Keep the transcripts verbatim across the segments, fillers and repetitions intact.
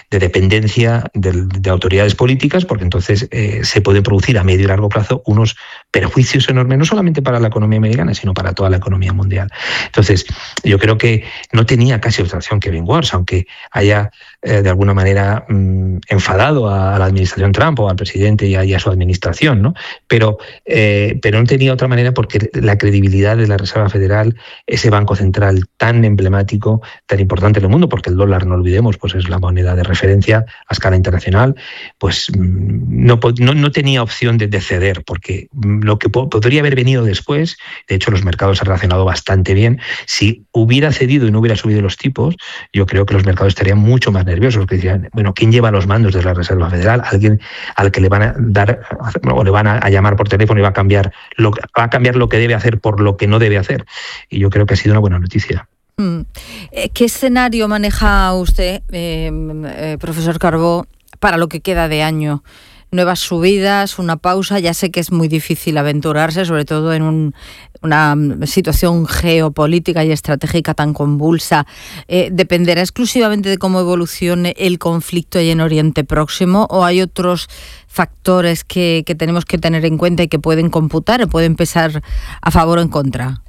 de dependencia de, de autoridades políticas, porque entonces eh, se pueden producir a medio y largo plazo unos perjuicios enormes, no solamente para la economía americana, sino para toda la economía mundial. Entonces, yo creo que no tenía casi otra opción Kevin Walsh, aunque haya eh, de alguna manera mmm, enfadado a, a la administración Trump o al presidente y a, y a su administración, ¿no? Pero, eh, pero no tenía otra manera, porque la credibilidad de la Reserva Federal, ese banco central tan emblemático, tan importante en el mundo, porque el dólar, no olvidemos, pues es la moneda de referencia a escala internacional, pues no, no, no tenía opción de, de ceder, porque lo que po- podría haber venido después, de hecho los mercados han reaccionado bastante bien, si hubiera cedido y no hubiera subido los tipos, yo creo que los mercados estarían mucho más nerviosos, que dirían, bueno, ¿quién lleva los mandos de la Reserva Federal? Alguien al que le van a dar o le van a, a llamar por teléfono y va a cambiar lo, va a cambiar lo que debe hacer por lo que no debe hacer. Y yo creo que ha sido una buena noticia. ¿Qué escenario maneja usted, eh, eh, profesor Carbó, para lo que queda de año? Nuevas subidas, una pausa. Ya sé que es muy difícil aventurarse, sobre todo en un, una situación geopolítica y estratégica tan convulsa. Eh, ¿Dependerá exclusivamente de cómo evolucione el conflicto ahí en Oriente Próximo, o hay otros factores que, que tenemos que tener en cuenta y que pueden computar, pueden pesar a favor o en contra?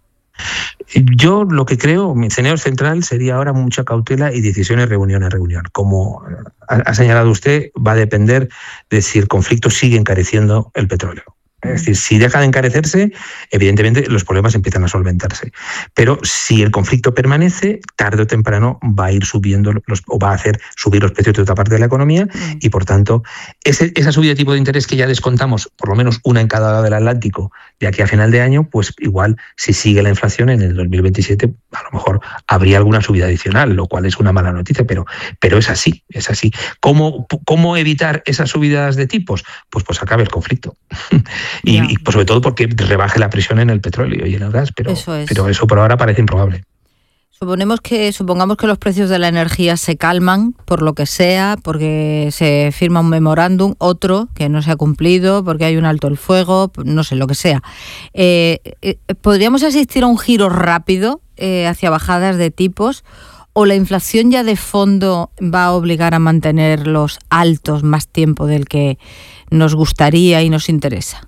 Yo lo que creo, mi escenario central sería ahora mucha cautela y decisiones reunión a reunión. Como ha señalado usted, va a depender de si el conflicto sigue encareciendo el petróleo. Es decir, si deja de encarecerse, evidentemente los problemas empiezan a solventarse. Pero si el conflicto permanece, tarde o temprano va a ir subiendo los, o va a hacer subir los precios de otra parte de la economía, y por tanto, ese, esa subida de tipo de interés que ya descontamos, por lo menos una en cada lado del Atlántico, de aquí a final de año, pues igual si sigue la inflación en el dos mil veintisiete, a lo mejor habría alguna subida adicional, lo cual es una mala noticia, pero, pero es así, es así. ¿Cómo, ¿Cómo evitar esas subidas de tipos? Pues, pues acabe el conflicto. Y, y pues sobre todo porque rebaje la presión en el petróleo y en el gas, pero eso, es. pero eso por ahora parece improbable. Suponemos que, supongamos que los precios de la energía se calman, por lo que sea, porque se firma un memorándum, otro que no se ha cumplido, porque hay un alto el fuego, no sé, lo que sea. Eh, eh, ¿Podríamos asistir a un giro rápido eh, hacia bajadas de tipos, o la inflación ya de fondo va a obligar a mantenerlos altos más tiempo del que nos gustaría y nos interesa?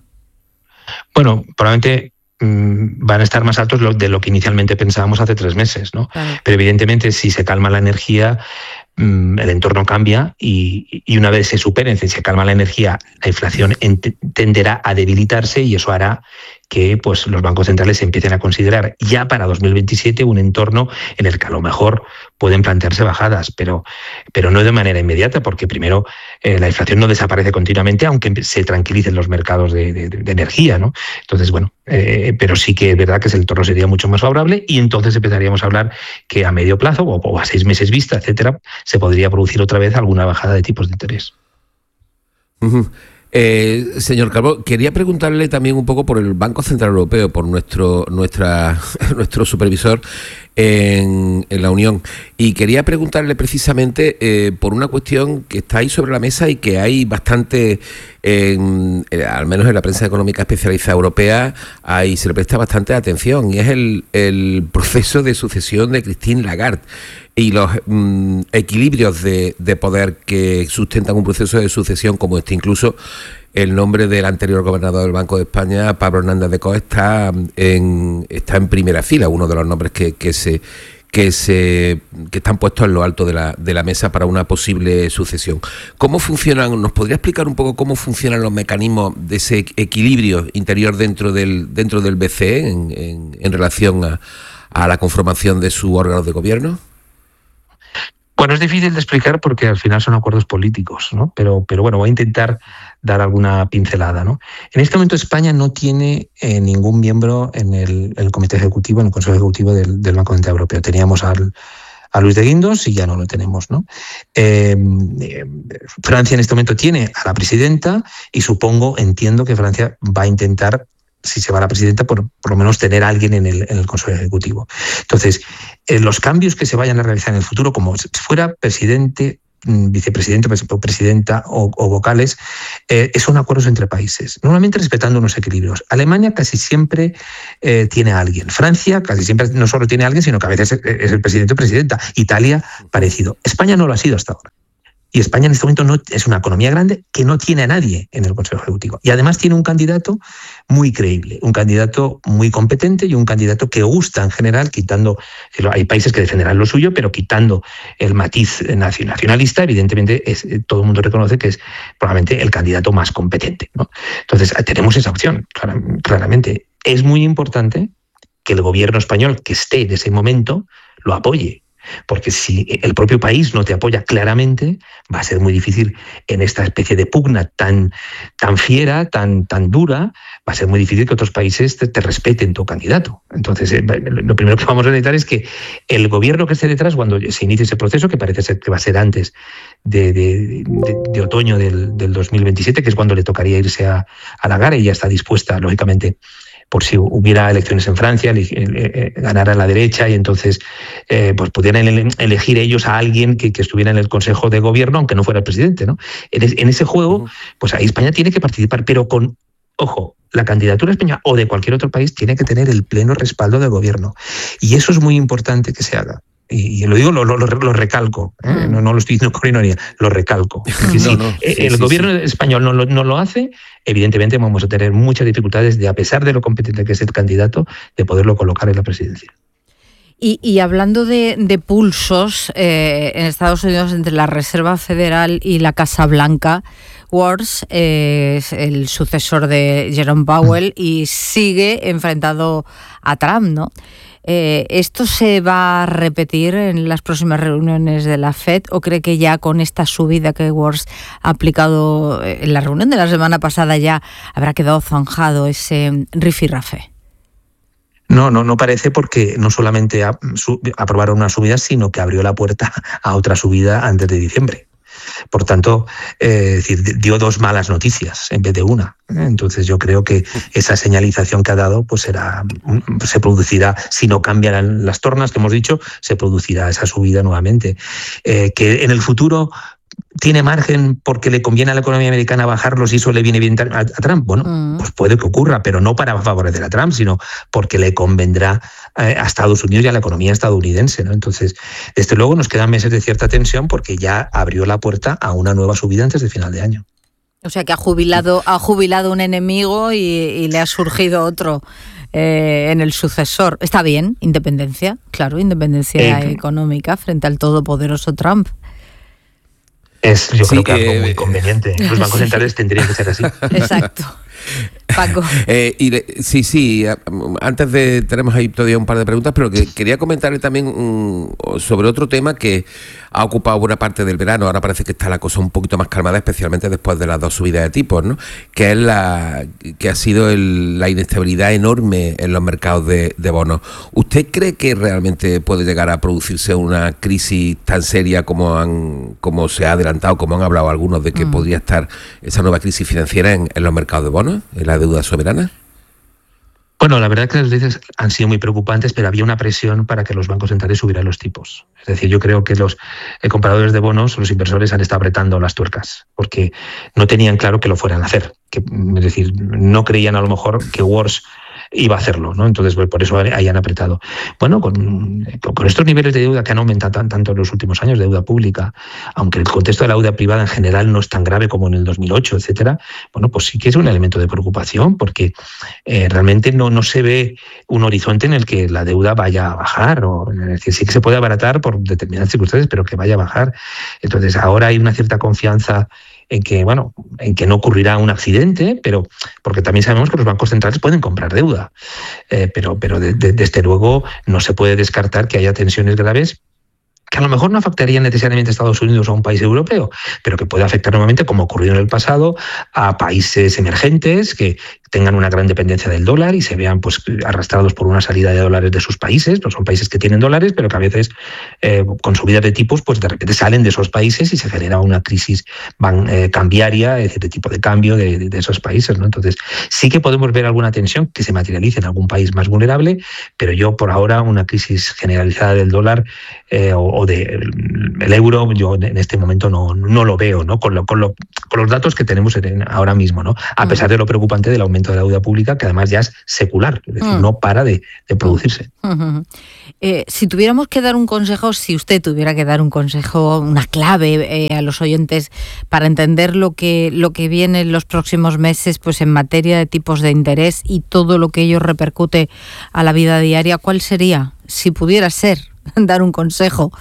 Bueno, probablemente mmm, van a estar más altos de lo que inicialmente pensábamos hace tres meses, ¿no? Claro. Pero evidentemente, si se calma la energía, mmm, el entorno cambia, y, y una vez se superen, si se calma la energía, la inflación ent- tenderá a debilitarse, y eso hará que pues, los bancos centrales empiecen a considerar ya para dos mil veintisiete un entorno en el que a lo mejor pueden plantearse bajadas, pero, pero no de manera inmediata, porque primero eh, la inflación no desaparece continuamente, aunque se tranquilicen los mercados de, de, de energía, ¿no? Entonces, bueno, eh, pero sí que es verdad que ese entorno sería mucho más favorable, y entonces empezaríamos a hablar que a medio plazo o, o a seis meses vista, etcétera, se podría producir otra vez alguna bajada de tipos de interés. Uh-huh. Eh, señor Carbó, quería preguntarle también un poco por el Banco Central Europeo, por nuestro nuestra nuestro supervisor en, en la Unión, y quería preguntarle precisamente eh, por una cuestión que está ahí sobre la mesa y que hay bastante, en, eh, al menos en la prensa económica especializada europea, ahí se le presta bastante atención, y es el, el proceso de sucesión de Christine Lagarde y los mm, equilibrios de, de poder que sustentan un proceso de sucesión como este. Incluso el nombre del anterior gobernador del Banco de España, Pablo Hernández de Cos, está en, está en primera fila, uno de los nombres que, que se que se que están puestos en lo alto de la de la mesa para una posible sucesión. ¿Cómo funcionan? ¿Nos podría explicar un poco cómo funcionan los mecanismos de ese equilibrio interior dentro del dentro del B C E en, en, en relación a, a la conformación de su órgano de gobierno? Bueno, es difícil de explicar porque al final son acuerdos políticos, ¿no? Pero, pero bueno, voy a intentar dar alguna pincelada, ¿no? En este momento España no tiene eh, ningún miembro en el, el Comité Ejecutivo, en el Consejo Ejecutivo del, del Banco Central Europeo. Teníamos al, a Luis de Guindos y ya no lo tenemos, ¿no? Eh, eh, Francia en este momento tiene a la presidenta, y supongo, entiendo que Francia va a intentar, si se va a la presidenta, por, por lo menos tener a alguien en el, en el Consejo Ejecutivo. Entonces, eh, los cambios que se vayan a realizar en el futuro, como si fuera presidente, vicepresidente, presidenta o, o vocales, eh, son acuerdos entre países, normalmente respetando unos equilibrios. Alemania casi siempre eh, tiene a alguien. Francia casi siempre no solo tiene a alguien, sino que a veces es el presidente o presidenta. Italia, parecido. España no lo ha sido hasta ahora. Y España en este momento no, es una economía grande que no tiene a nadie en el Consejo Ejecutivo. Y además tiene un candidato muy creíble, un candidato muy competente y un candidato que gusta en general, quitando, hay países que defenderán lo suyo, pero quitando el matiz nacionalista, evidentemente es, todo el mundo reconoce que es probablemente el candidato más competente, ¿no? Entonces tenemos esa opción, claramente. Es muy importante que el gobierno español que esté en ese momento lo apoye. Porque si el propio país no te apoya claramente, va a ser muy difícil en esta especie de pugna tan, tan fiera, tan, tan dura, va a ser muy difícil que otros países te, te respeten tu candidato. Entonces, eh, lo primero que vamos a necesitar es que el gobierno que esté detrás, cuando se inicie ese proceso, que parece ser que va a ser antes de, de, de, de otoño del, del dos mil veintisiete, que es cuando le tocaría irse a, a Lagarde, y ya está dispuesta, lógicamente, por si hubiera elecciones en Francia, ganara la derecha y entonces eh, pues pudieran elegir ellos a alguien que, que estuviera en el Consejo de Gobierno, aunque no fuera el presidente, ¿no? En, en ese juego, pues ahí España tiene que participar, pero con, ojo, la candidatura española o de cualquier otro país tiene que tener el pleno respaldo del Gobierno. Y eso es muy importante que se haga. Y lo digo, lo, lo, lo recalco, ¿eh? no, no lo estoy diciendo con ironía, lo recalco. Es decir, no, no, si sí, el sí, gobierno sí. español no lo, no lo hace, evidentemente vamos a tener muchas dificultades de, a pesar de lo competente que es el candidato, de poderlo colocar en la presidencia. Y, y hablando de, de pulsos eh, en Estados Unidos entre la Reserva Federal y la Casa Blanca, Walz eh, es el sucesor de Jerome Powell y sigue enfrentado a Trump, ¿no? Eh, ¿Esto se va a repetir en las próximas reuniones de la Fed o cree que ya con esta subida que Walz ha aplicado en la reunión de la semana pasada ya habrá quedado zanjado ese rifirrafe? No, no, no parece, porque no solamente ha, su, aprobaron una subida, sino que abrió la puerta a otra subida antes de diciembre. Por tanto, eh, es decir, dio dos malas noticias en vez de una. Entonces yo creo que esa señalización que ha dado pues será, se producirá, si no cambian las tornas que hemos dicho, se producirá esa subida nuevamente. Eh, que en el futuro ¿tiene margen porque le conviene a la economía americana bajarlos y eso le viene bien a, a Trump? Bueno, mm. pues puede que ocurra, pero no para favorecer a Trump, sino porque le convendrá eh, a Estados Unidos y a la economía estadounidense, ¿no? Entonces, desde luego nos quedan meses de cierta tensión porque ya abrió la puerta a una nueva subida antes de final de año. O sea que ha jubilado, ha jubilado un enemigo y, y le ha surgido otro eh, en el sucesor. Está bien, independencia, claro, independencia eh, económica frente al todopoderoso Trump. Es, yo sí, creo que eh, algo muy conveniente. Los bancos sí. centrales tendrían que ser así. Exacto. Paco. Eh, y le, sí, sí, antes de, tenemos ahí todavía un par de preguntas, pero que quería comentarle también um, sobre otro tema que ha ocupado buena parte del verano. Ahora parece que está la cosa un poquito más calmada, especialmente después de las dos subidas de tipos, ¿no? Que es la que ha sido el, la inestabilidad enorme en los mercados de, de bonos. ¿Usted cree que realmente puede llegar a producirse una crisis tan seria como han, como se ha adelantado, como han hablado algunos, de que mm. podría estar esa nueva crisis financiera en, en los mercados de bonos, en la deuda soberana? Bueno, la verdad es que las noticias han sido muy preocupantes, pero había una presión para que los bancos centrales subieran los tipos. Es decir, yo creo que los eh, compradores de bonos, los inversores, han estado apretando las tuercas, porque no tenían claro que lo fueran a hacer. Que, es decir, no creían a lo mejor que Walz iba a hacerlo, ¿no? Entonces, pues, por eso hayan apretado. Bueno, con, con estos niveles de deuda que han aumentado tan, tanto en los últimos años, deuda pública, aunque el contexto de la deuda privada en general no es tan grave como en el dos mil ocho, etcétera, bueno, pues sí que es un elemento de preocupación, porque eh, realmente no, no se ve un horizonte en el que la deuda vaya a bajar, o en el que sí que se puede abaratar por determinadas circunstancias, pero que vaya a bajar. Entonces, ahora hay una cierta confianza en que, bueno, en que no ocurrirá un accidente, pero porque también sabemos que los bancos centrales pueden comprar deuda, eh, pero, pero de, de, desde luego no se puede descartar que haya tensiones graves que a lo mejor no afectarían necesariamente a Estados Unidos o a un país europeo, pero que puede afectar nuevamente, como ocurrió en el pasado, a países emergentes que tengan una gran dependencia del dólar y se vean pues arrastrados por una salida de dólares de sus países. Pues son países que tienen dólares, pero que a veces eh, con subidas de tipos pues de repente salen de esos países y se genera una crisis van, eh, cambiaria, es decir, de tipo de cambio de, de, de esos países, ¿no? Entonces sí que podemos ver alguna tensión que se materialice en algún país más vulnerable, pero yo por ahora una crisis generalizada del dólar eh, o, o del de, euro, yo en este momento no, no lo veo, ¿no? Con, lo, con, lo, con los datos que tenemos en, ahora mismo, ¿no? A pesar de lo preocupante del aumento aumento de la deuda pública, que además ya es secular, es decir, mm. no para de, de producirse. Uh-huh. Eh, si tuviéramos que dar un consejo, si usted tuviera que dar un consejo, una clave eh, a los oyentes para entender lo que, lo que viene en los próximos meses, pues en materia de tipos de interés y todo lo que ello repercute a la vida diaria, ¿cuál sería? Si pudiera ser, dar un consejo.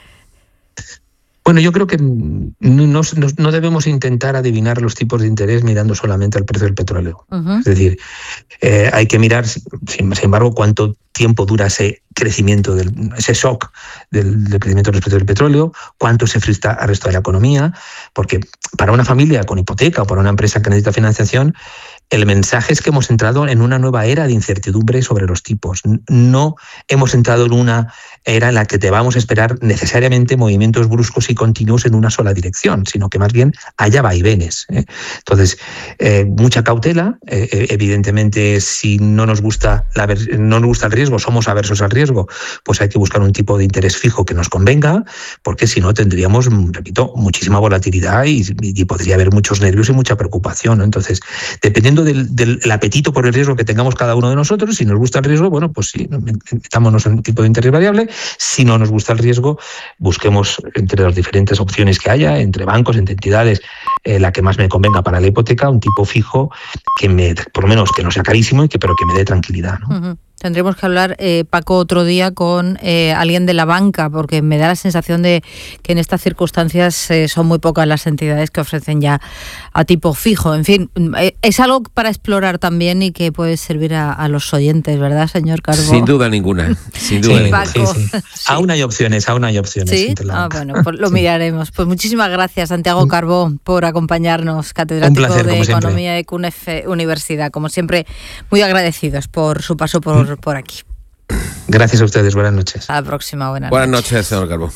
Bueno, yo creo que no, no, no debemos intentar adivinar los tipos de interés mirando solamente al precio del petróleo. Uh-huh. Es decir, eh, hay que mirar, sin, sin embargo, cuánto tiempo dura ese crecimiento, del, ese shock del, del crecimiento respecto del petróleo, cuánto se frustra al resto de la economía, porque para una familia con hipoteca o para una empresa que necesita financiación, el mensaje es que hemos entrado en una nueva era de incertidumbre sobre los tipos. No hemos entrado en una era en la que te vamos a esperar necesariamente movimientos bruscos y continuos en una sola dirección, sino que más bien haya vaivenes, ¿eh? Entonces, eh, mucha cautela. Eh, evidentemente, si no nos gusta la, no nos gusta el riesgo, somos aversos al riesgo, pues hay que buscar un tipo de interés fijo que nos convenga, porque si no tendríamos, repito, muchísima volatilidad y, y podría haber muchos nervios y mucha preocupación, ¿no? Entonces, dependiendo Del, del el apetito por el riesgo que tengamos cada uno de nosotros, si nos gusta el riesgo, bueno, pues sí, metámonos en un tipo de interés variable. Si no nos gusta el riesgo, busquemos entre las diferentes opciones que haya, entre bancos, entre entidades, eh, la que más me convenga para la hipoteca, un tipo fijo que me, por lo menos que no sea carísimo y que pero que me dé tranquilidad, ¿no? Uh-huh. Tendremos que hablar, eh, Paco, otro día con eh, alguien de la banca, porque me da la sensación de que en estas circunstancias eh, son muy pocas las entidades que ofrecen ya a tipo fijo. En fin, eh, es algo para explorar también y que puede servir a, a los oyentes, ¿verdad, señor Carbó? Sin duda ninguna, sin duda sí, ninguna. Paco, sí, sí. Sí. Aún hay opciones, aún hay opciones. ¿Sí? Ah, bueno, pues lo sí. miraremos. Pues muchísimas gracias, Santiago Carbó, por acompañarnos, catedrático placer, de Economía siempre. de C U N E F Universidad. Como siempre, muy agradecidos por su paso por por aquí. Gracias a ustedes, buenas noches. A la próxima, buenas, buenas noches. noches, señor Carbó.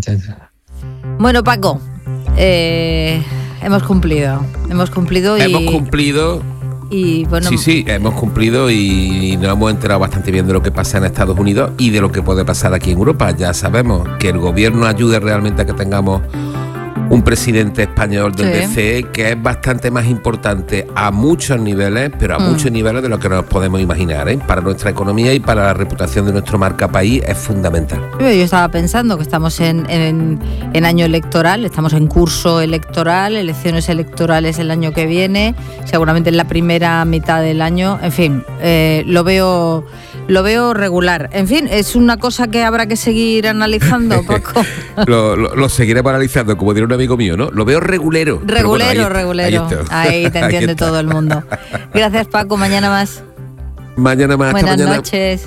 Bueno, Paco, eh, hemos cumplido, hemos cumplido y... Hemos cumplido... Y bueno, sí, sí, hemos cumplido y nos hemos enterado bastante bien de lo que pasa en Estados Unidos y de lo que puede pasar aquí en Europa. Ya sabemos que el gobierno ayude realmente a que tengamos un presidente español del B C E, sí. que es bastante más importante a muchos niveles, pero a mm. muchos niveles de lo que nos podemos imaginar, ¿eh? Para nuestra economía y para la reputación de nuestro marca país es fundamental. Yo estaba pensando que estamos en, en, en año electoral, estamos en curso electoral, elecciones electorales el año que viene, seguramente en la primera mitad del año, en fin, eh, lo veo... Lo veo regular. En fin, es una cosa que habrá que seguir analizando, Paco. lo, lo, lo seguiremos analizando, como diría un amigo mío, ¿no? Lo veo regulero. Regulero, bueno, ahí regulero. Ahí, ahí te entiende ahí todo el mundo. Gracias, Paco. Mañana más. Mañana más. Buenas hasta mañana. noches.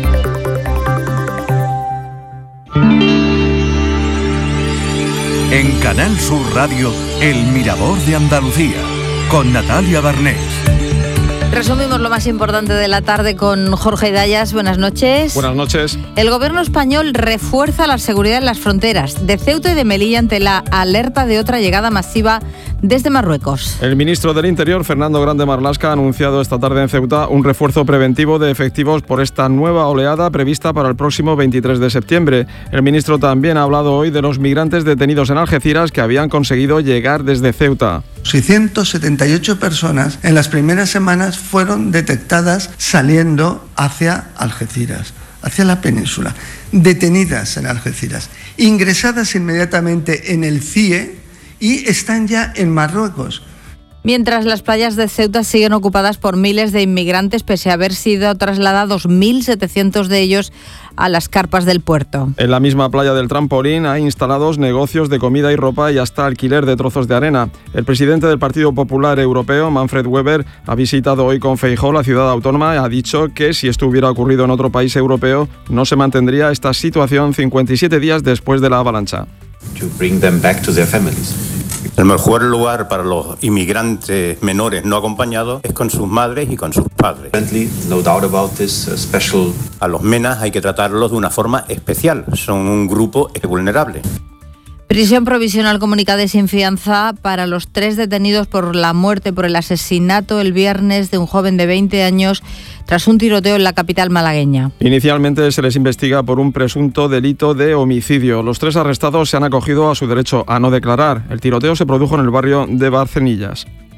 En Canal Sur Radio, El Mirador de Andalucía, con Natalia Barnés. Resumimos lo más importante de la tarde con Jorge Dayas. Buenas noches. Buenas noches. El gobierno español refuerza la seguridad en las fronteras de Ceuta y de Melilla ante la alerta de otra llegada masiva desde Marruecos. El ministro del Interior, Fernando Grande Marlaska, ha anunciado esta tarde en Ceuta un refuerzo preventivo de efectivos por esta nueva oleada prevista para el próximo veintitrés de septiembre. El ministro también ha hablado hoy de los migrantes detenidos en Algeciras que habían conseguido llegar desde Ceuta. seiscientas setenta y ocho personas en las primeras semanas fueron detectadas saliendo hacia Algeciras, hacia la península, detenidas en Algeciras, ingresadas inmediatamente en el C I E y están ya en Marruecos. Mientras las playas de Ceuta siguen ocupadas por miles de inmigrantes, pese a haber sido trasladados mil setecientos de ellos a las carpas del puerto. En la misma playa del Trampolín hay instalados negocios de comida y ropa y hasta alquiler de trozos de arena. El presidente del Partido Popular Europeo, Manfred Weber, ha visitado hoy con Feijóo la ciudad autónoma y ha dicho que si esto hubiera ocurrido en otro país europeo, no se mantendría esta situación cincuenta y siete días después de la avalancha. To bring them back to their families. El mejor lugar para los inmigrantes menores no acompañados es con sus madres y con sus padres. No doubt about this, uh, special... A los menas hay que tratarlos de una forma especial. Son un grupo vulnerable. Prisión provisional comunicada y sin fianza para los tres detenidos por la muerte por el asesinato el viernes de un joven de veinte años tras un tiroteo en la capital malagueña. Inicialmente se les investiga por un presunto delito de homicidio. Los tres arrestados se han acogido a su derecho a no declarar. El tiroteo se produjo en el barrio de Barcenillas.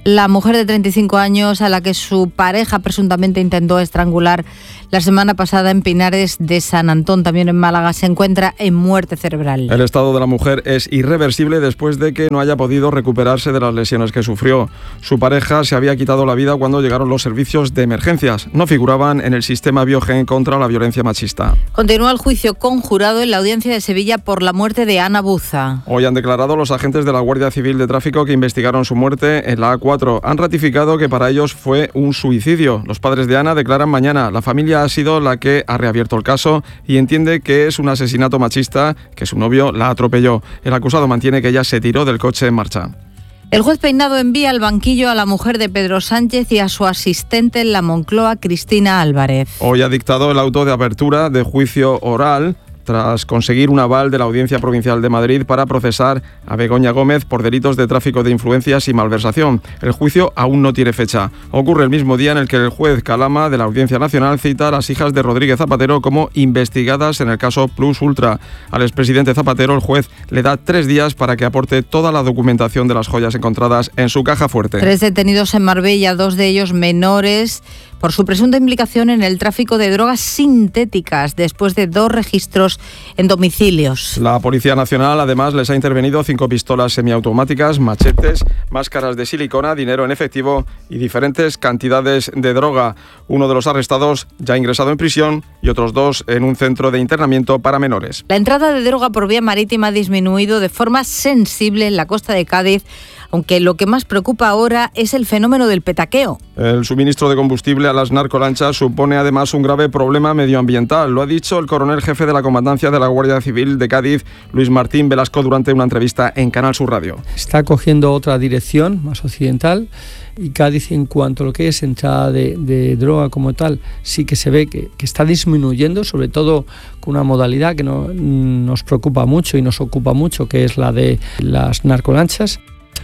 La mujer de treinta y cinco años a la que su pareja presuntamente intentó estrangular la semana pasada en Pinares de San Antón, también en Málaga, se encuentra en muerte cerebral. El estado de la mujer es irreversible después de que no haya podido recuperarse de las lesiones que sufrió. Su pareja se había quitado la vida cuando llegaron los servicios de emergencias. No figuraban en el sistema Biogen contra la violencia machista. Continúa el juicio conjurado en la audiencia de Sevilla por la muerte de Ana Buza. Hoy han declarado los agentes de la Guardia Civil de Tráfico que investigaron su muerte en la A cuatro. Han ratificado que para ellos fue un suicidio. Los padres de Ana declaran mañana. La familia ha sido la que ha reabierto el caso y entiende que es un asesinato machista, que su novio la atropelló. El acusado mantiene que ella se tiró del coche en marcha. El juez Peinado envía al banquillo a la mujer de Pedro Sánchez y a su asistente en la Moncloa, Cristina Álvarez. Hoy ha dictado el auto de apertura de juicio oral tras conseguir un aval de la Audiencia Provincial de Madrid para procesar a Begoña Gómez por delitos de tráfico de influencias y malversación. El juicio aún no tiene fecha. Ocurre el mismo día en el que el juez Calama de la Audiencia Nacional cita a las hijas de Rodríguez Zapatero como investigadas en el caso Plus Ultra. Al expresidente Zapatero el juez le da tres días para que aporte toda la documentación de las joyas encontradas en su caja fuerte. Tres detenidos en Marbella, dos de ellos menores, por su presunta implicación en el tráfico de drogas sintéticas, después de dos registros en domicilios. La Policía Nacional además les ha intervenido cinco pistolas semiautomáticas, machetes, máscaras de silicona, dinero en efectivo y diferentes cantidades de droga. Uno de los arrestados ya ha ingresado en prisión y otros dos en un centro de internamiento para menores. La entrada de droga por vía marítima ha disminuido de forma sensible en la costa de Cádiz, aunque lo que más preocupa ahora es el fenómeno del petaqueo. El suministro de combustible a las narcolanchas supone además un grave problema medioambiental. Lo ha dicho el coronel jefe de la Comandancia de la Guardia Civil de Cádiz, Luis Martín Velasco, durante una entrevista en Canal Sur Radio. Está cogiendo otra dirección más occidental y Cádiz, en cuanto a lo que es entrada de, de droga como tal, sí que se ve que, que está disminuyendo, sobre todo con una modalidad que no, nos preocupa mucho y nos ocupa mucho, que es la de las narcolanchas.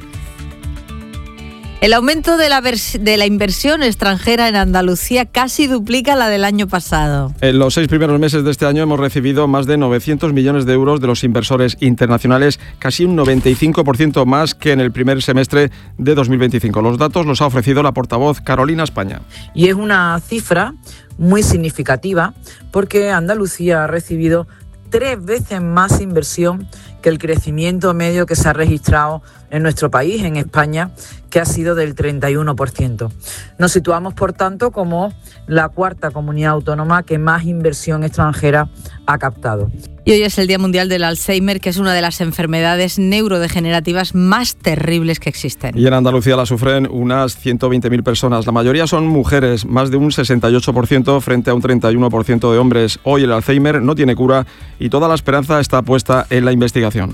El aumento de la, vers- de la inversión extranjera en Andalucía casi duplica la del año pasado. En los seis primeros meses de este año hemos recibido más de novecientos millones de euros de los inversores internacionales, casi un noventa y cinco por ciento más que en el primer semestre de dos mil veinticinco. Los datos los ha ofrecido la portavoz Carolina España. Y es una cifra muy significativa porque Andalucía ha recibido tres veces más inversión que el crecimiento medio que se ha registrado en nuestro país, en España, que ha sido del treinta y uno por ciento. Nos situamos, por tanto, como la cuarta comunidad autónoma que más inversión extranjera ha captado. Y hoy es el Día Mundial del Alzheimer, que es una de las enfermedades neurodegenerativas más terribles que existen. Y en Andalucía la sufren unas ciento veinte mil personas. La mayoría son mujeres, más de un sesenta y ocho por ciento frente a un treinta y uno por ciento de hombres. Hoy el Alzheimer no tiene cura y toda la esperanza está puesta en la investigación.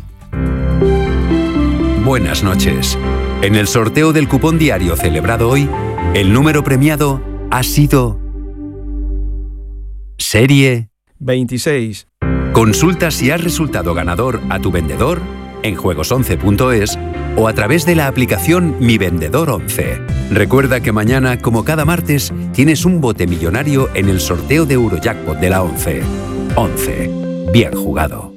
Buenas noches. En el sorteo del cupón diario celebrado hoy, el número premiado ha sido Serie veintiséis. Consulta si has resultado ganador a tu vendedor en juegos once punto es o a través de la aplicación Mi Vendedor once. Recuerda que mañana, como cada martes, tienes un bote millonario en el sorteo de Eurojackpot de la once. once. Bien jugado.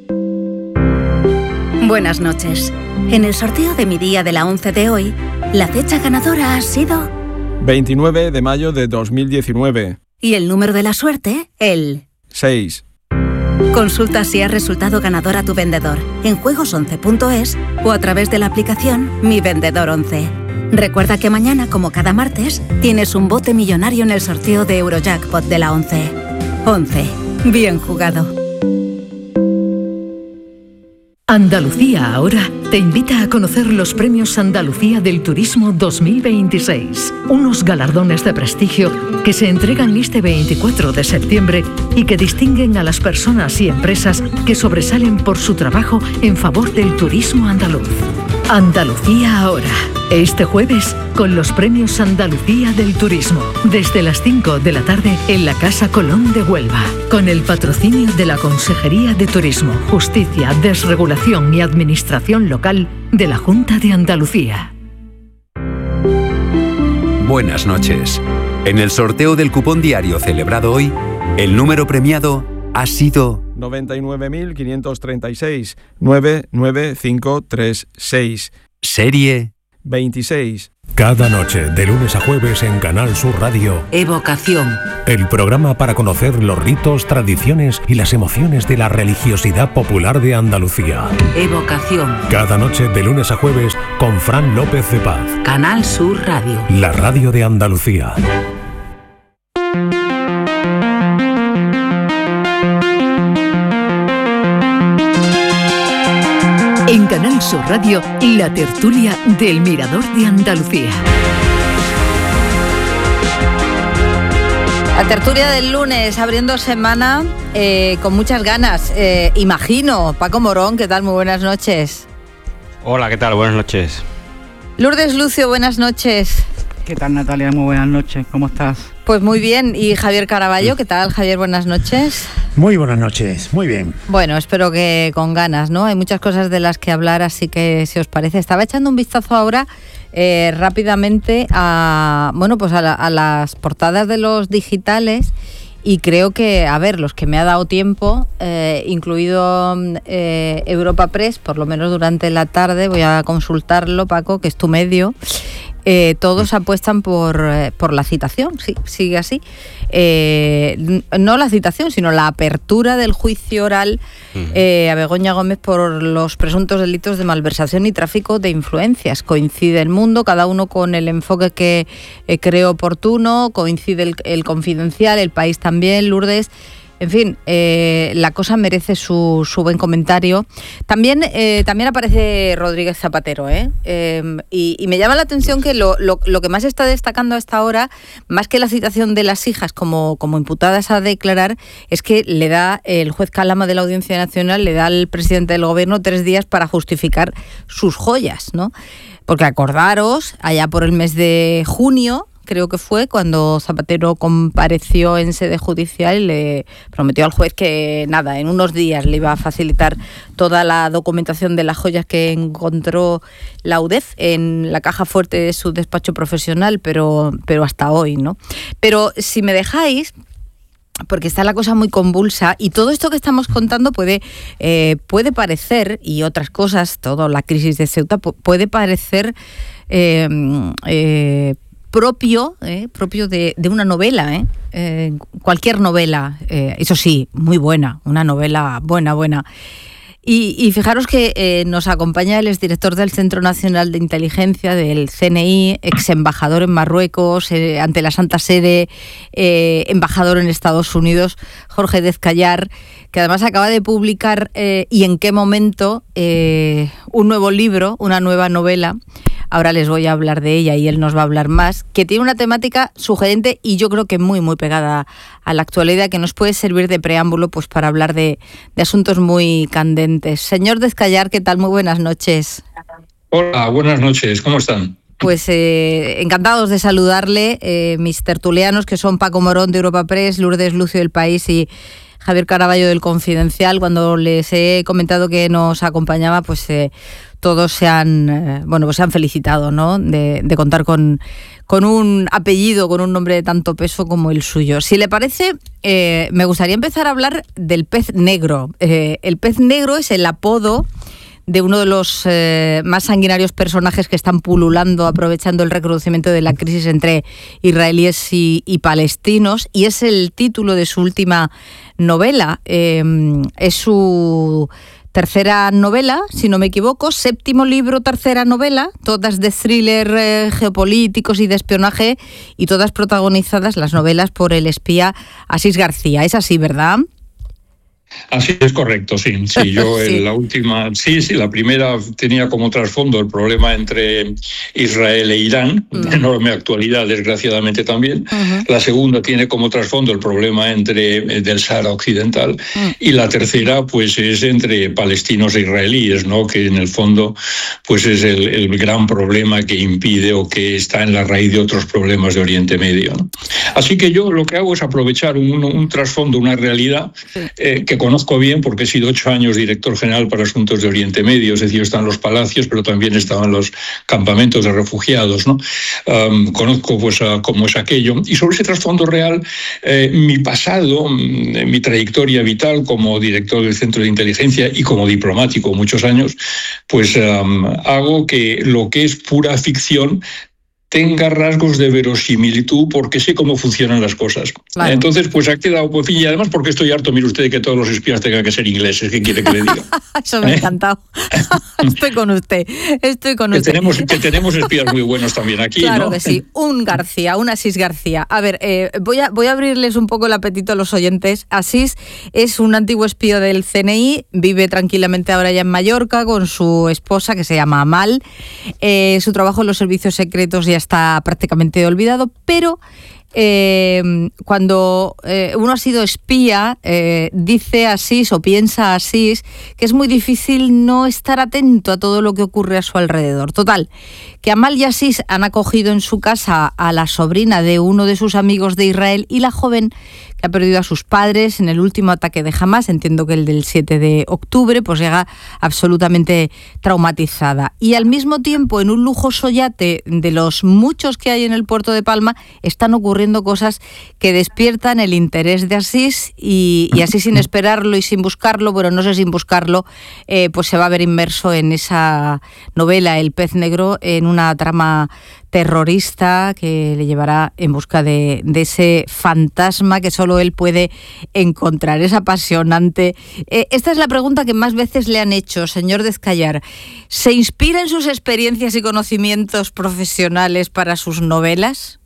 Buenas noches. En el sorteo de mi día de la once de hoy, la fecha ganadora ha sido veintinueve de mayo de dos mil diecinueve. Y el número de la suerte, el seis. Consulta si has resultado ganador a tu vendedor en juegos once punto es o a través de la aplicación Mi Vendedor once. Recuerda que mañana, como cada martes, tienes un bote millonario en el sorteo de Eurojackpot de la once. once. Bien jugado. Andalucía Ahora te invita a conocer los Premios Andalucía del Turismo dos mil veintiséis, unos galardones de prestigio que se entregan este veinticuatro de septiembre y que distinguen a las personas y empresas que sobresalen por su trabajo en favor del turismo andaluz. Andalucía Ahora, este jueves con los Premios Andalucía del Turismo, desde las cinco de la tarde en la Casa Colón de Huelva, con el patrocinio de la Consejería de Turismo, Justicia, Desregulación y Administración Local de la Junta de Andalucía. Buenas noches. En el sorteo del cupón diario celebrado hoy, el número premiado ha sido noventa y nueve mil quinientos treinta y seis, nueve nueve cinco tres seis. Serie veintiséis. Cada noche, de lunes a jueves en Canal Sur Radio, Evocación. El programa para conocer los ritos, tradiciones y las emociones de la religiosidad popular de Andalucía. Evocación. Cada noche, de lunes a jueves, con Fran López de Paz. Canal Sur Radio. La radio de Andalucía. En Canal Sur Radio, la tertulia del Mirador de Andalucía. La tertulia del lunes, abriendo semana eh, con muchas ganas. Eh, imagino, Paco Morón, ¿qué tal? Muy buenas noches. Hola, ¿qué tal? Buenas noches. Lourdes Lucio, buenas noches. ¿Qué tal, Natalia? Muy buenas noches. ¿Cómo estás? Pues muy bien. ¿Y Javier Caraballo? ¿Qué tal, Javier? Buenas noches. Muy buenas noches. Muy bien. Bueno, espero que con ganas, ¿no? Hay muchas cosas de las que hablar, así que si os parece. Estaba echando un vistazo ahora eh, rápidamente a, bueno, pues a, la, a las portadas de los digitales y creo que, a ver, los que me ha dado tiempo, eh, incluido eh, Europa Press, por lo menos durante la tarde, voy a consultarlo, Paco, que es tu medio. Eh, todos apuestan por, eh, por la citación, sí, sigue así. Eh, no la citación, sino la apertura del juicio oral eh, a Begoña Gómez por los presuntos delitos de malversación y tráfico de influencias. Coincide El Mundo, cada uno con el enfoque que eh, cree oportuno, coincide el, el Confidencial, El País también, Lourdes. En fin, eh, la cosa merece su, su buen comentario. También eh, también aparece Rodríguez Zapatero, ¿eh? Eh, y, y me llama la atención que lo, lo, lo que más está destacando a esta hora, más que la citación de las hijas como, como imputadas a declarar, es que le da el juez Calama de la Audiencia Nacional, le da al presidente del Gobierno tres días para justificar sus joyas, ¿no? Porque acordaros, allá por el mes de junio, creo que fue cuando Zapatero compareció en sede judicial y le prometió al juez que nada, en unos días le iba a facilitar toda la documentación de las joyas que encontró la U D E F en la caja fuerte de su despacho profesional, pero, pero hasta hoy, ¿no? Pero si me dejáis, porque está la cosa muy convulsa y todo esto que estamos contando puede, eh, puede parecer, y otras cosas, toda la crisis de Ceuta, puede parecer eh, eh, propio eh, propio de, de una novela, eh. Eh, cualquier novela, eh, eso sí, muy buena, una novela buena, buena. Y, y fijaros que eh, nos acompaña el exdirector del Centro Nacional de Inteligencia, del C N I, ex embajador en Marruecos, eh, ante la Santa Sede, eh, embajador en Estados Unidos, Jorge Dezcayar, que además acaba de publicar, eh, y en qué momento, eh, un nuevo libro, una nueva novela. Ahora les voy a hablar de ella y él nos va a hablar más, que tiene una temática sugerente y yo creo que muy, muy pegada a la actualidad, que nos puede servir de preámbulo pues para hablar de, de asuntos muy candentes. Señor Dezcayar, ¿qué tal? Muy buenas noches. Hola, buenas noches. ¿Cómo están? Pues eh, encantados de saludarle, eh, mis tertulianos, que son Paco Morón de Europa Press, Lourdes Lucio del País y Javier Caraballo del Confidencial. Cuando les he comentado que nos acompañaba, pues eh, todos se han, eh, bueno, pues se han felicitado, ¿no? De, de contar con, con un apellido, con un nombre de tanto peso como el suyo. Si le parece, eh, me gustaría empezar a hablar del pez negro. Eh, el pez negro es el apodo de uno de los eh, más sanguinarios personajes que están pululando, aprovechando el recrudecimiento de la crisis entre israelíes y, y palestinos, y es el título de su última novela. Eh, es su tercera novela, si no me equivoco, séptimo libro, tercera novela, todas de thriller eh, geopolíticos y de espionaje, y todas protagonizadas, las novelas, por el espía Asís García. Es así, ¿verdad? Así es, correcto, sí. Sí, yo sí. En la última, sí, sí, la primera tenía como trasfondo el problema entre Israel e Irán, uh-huh. de enorme actualidad, desgraciadamente también. Uh-huh. La segunda tiene como trasfondo el problema entre del Sahara Occidental. Uh-huh. Y la tercera, pues, es entre palestinos e israelíes, ¿no? Que en el fondo, pues, es el, el gran problema que impide o que está en la raíz de otros problemas de Oriente Medio, ¿no? Así que yo lo que hago es aprovechar un, un trasfondo, una realidad eh, que conozco bien porque he sido ocho años director general para asuntos de Oriente Medio, es decir, están los palacios, pero también estaban los campamentos de refugiados, ¿no? Um, conozco pues a, cómo es aquello. Y sobre ese trasfondo real, eh, mi pasado, mi trayectoria vital como director del Centro de Inteligencia y como diplomático muchos años, pues um, hago que lo que es pura ficción tenga rasgos de verosimilitud porque sé cómo funcionan las cosas. Claro. Entonces, pues ha quedado, pues, y además porque estoy harto, mire usted, de que todos los espías tengan que ser ingleses, ¿qué quiere que le diga? Eso me ha encantado. Estoy con usted, estoy con que usted. Tenemos, que tenemos espías muy buenos también aquí, claro, ¿no? Que sí, un García, un Asís García. A ver, eh, voy, a, voy a abrirles un poco el apetito a los oyentes. Asís es un antiguo espía del C N I, vive tranquilamente ahora ya en Mallorca con su esposa que se llama Amal. Eh, su trabajo en los servicios secretos ya está prácticamente olvidado, pero eh, cuando eh, uno ha sido espía, eh, dice Asís o piensa Asís que es muy difícil no estar atento a todo lo que ocurre a su alrededor. Total, que Amal y Asís han acogido en su casa a la sobrina de uno de sus amigos de Israel y la joven, que ha perdido a sus padres en el último ataque de Hamás, entiendo que el del siete de octubre, pues llega absolutamente traumatizada. Y al mismo tiempo, en un lujoso yate de los muchos que hay en el puerto de Palma, están ocurriendo cosas que despiertan el interés de Asís y, y así sin esperarlo y sin buscarlo, bueno, no sé sin buscarlo, eh, pues se va a ver inmerso en esa novela El pez negro, en una trama terrorista que le llevará en busca de, de ese fantasma que solo él puede encontrar. Es apasionante. Eh, esta es la pregunta que más veces le han hecho, señor Descallar. ¿Se inspira en sus experiencias y conocimientos profesionales para sus novelas?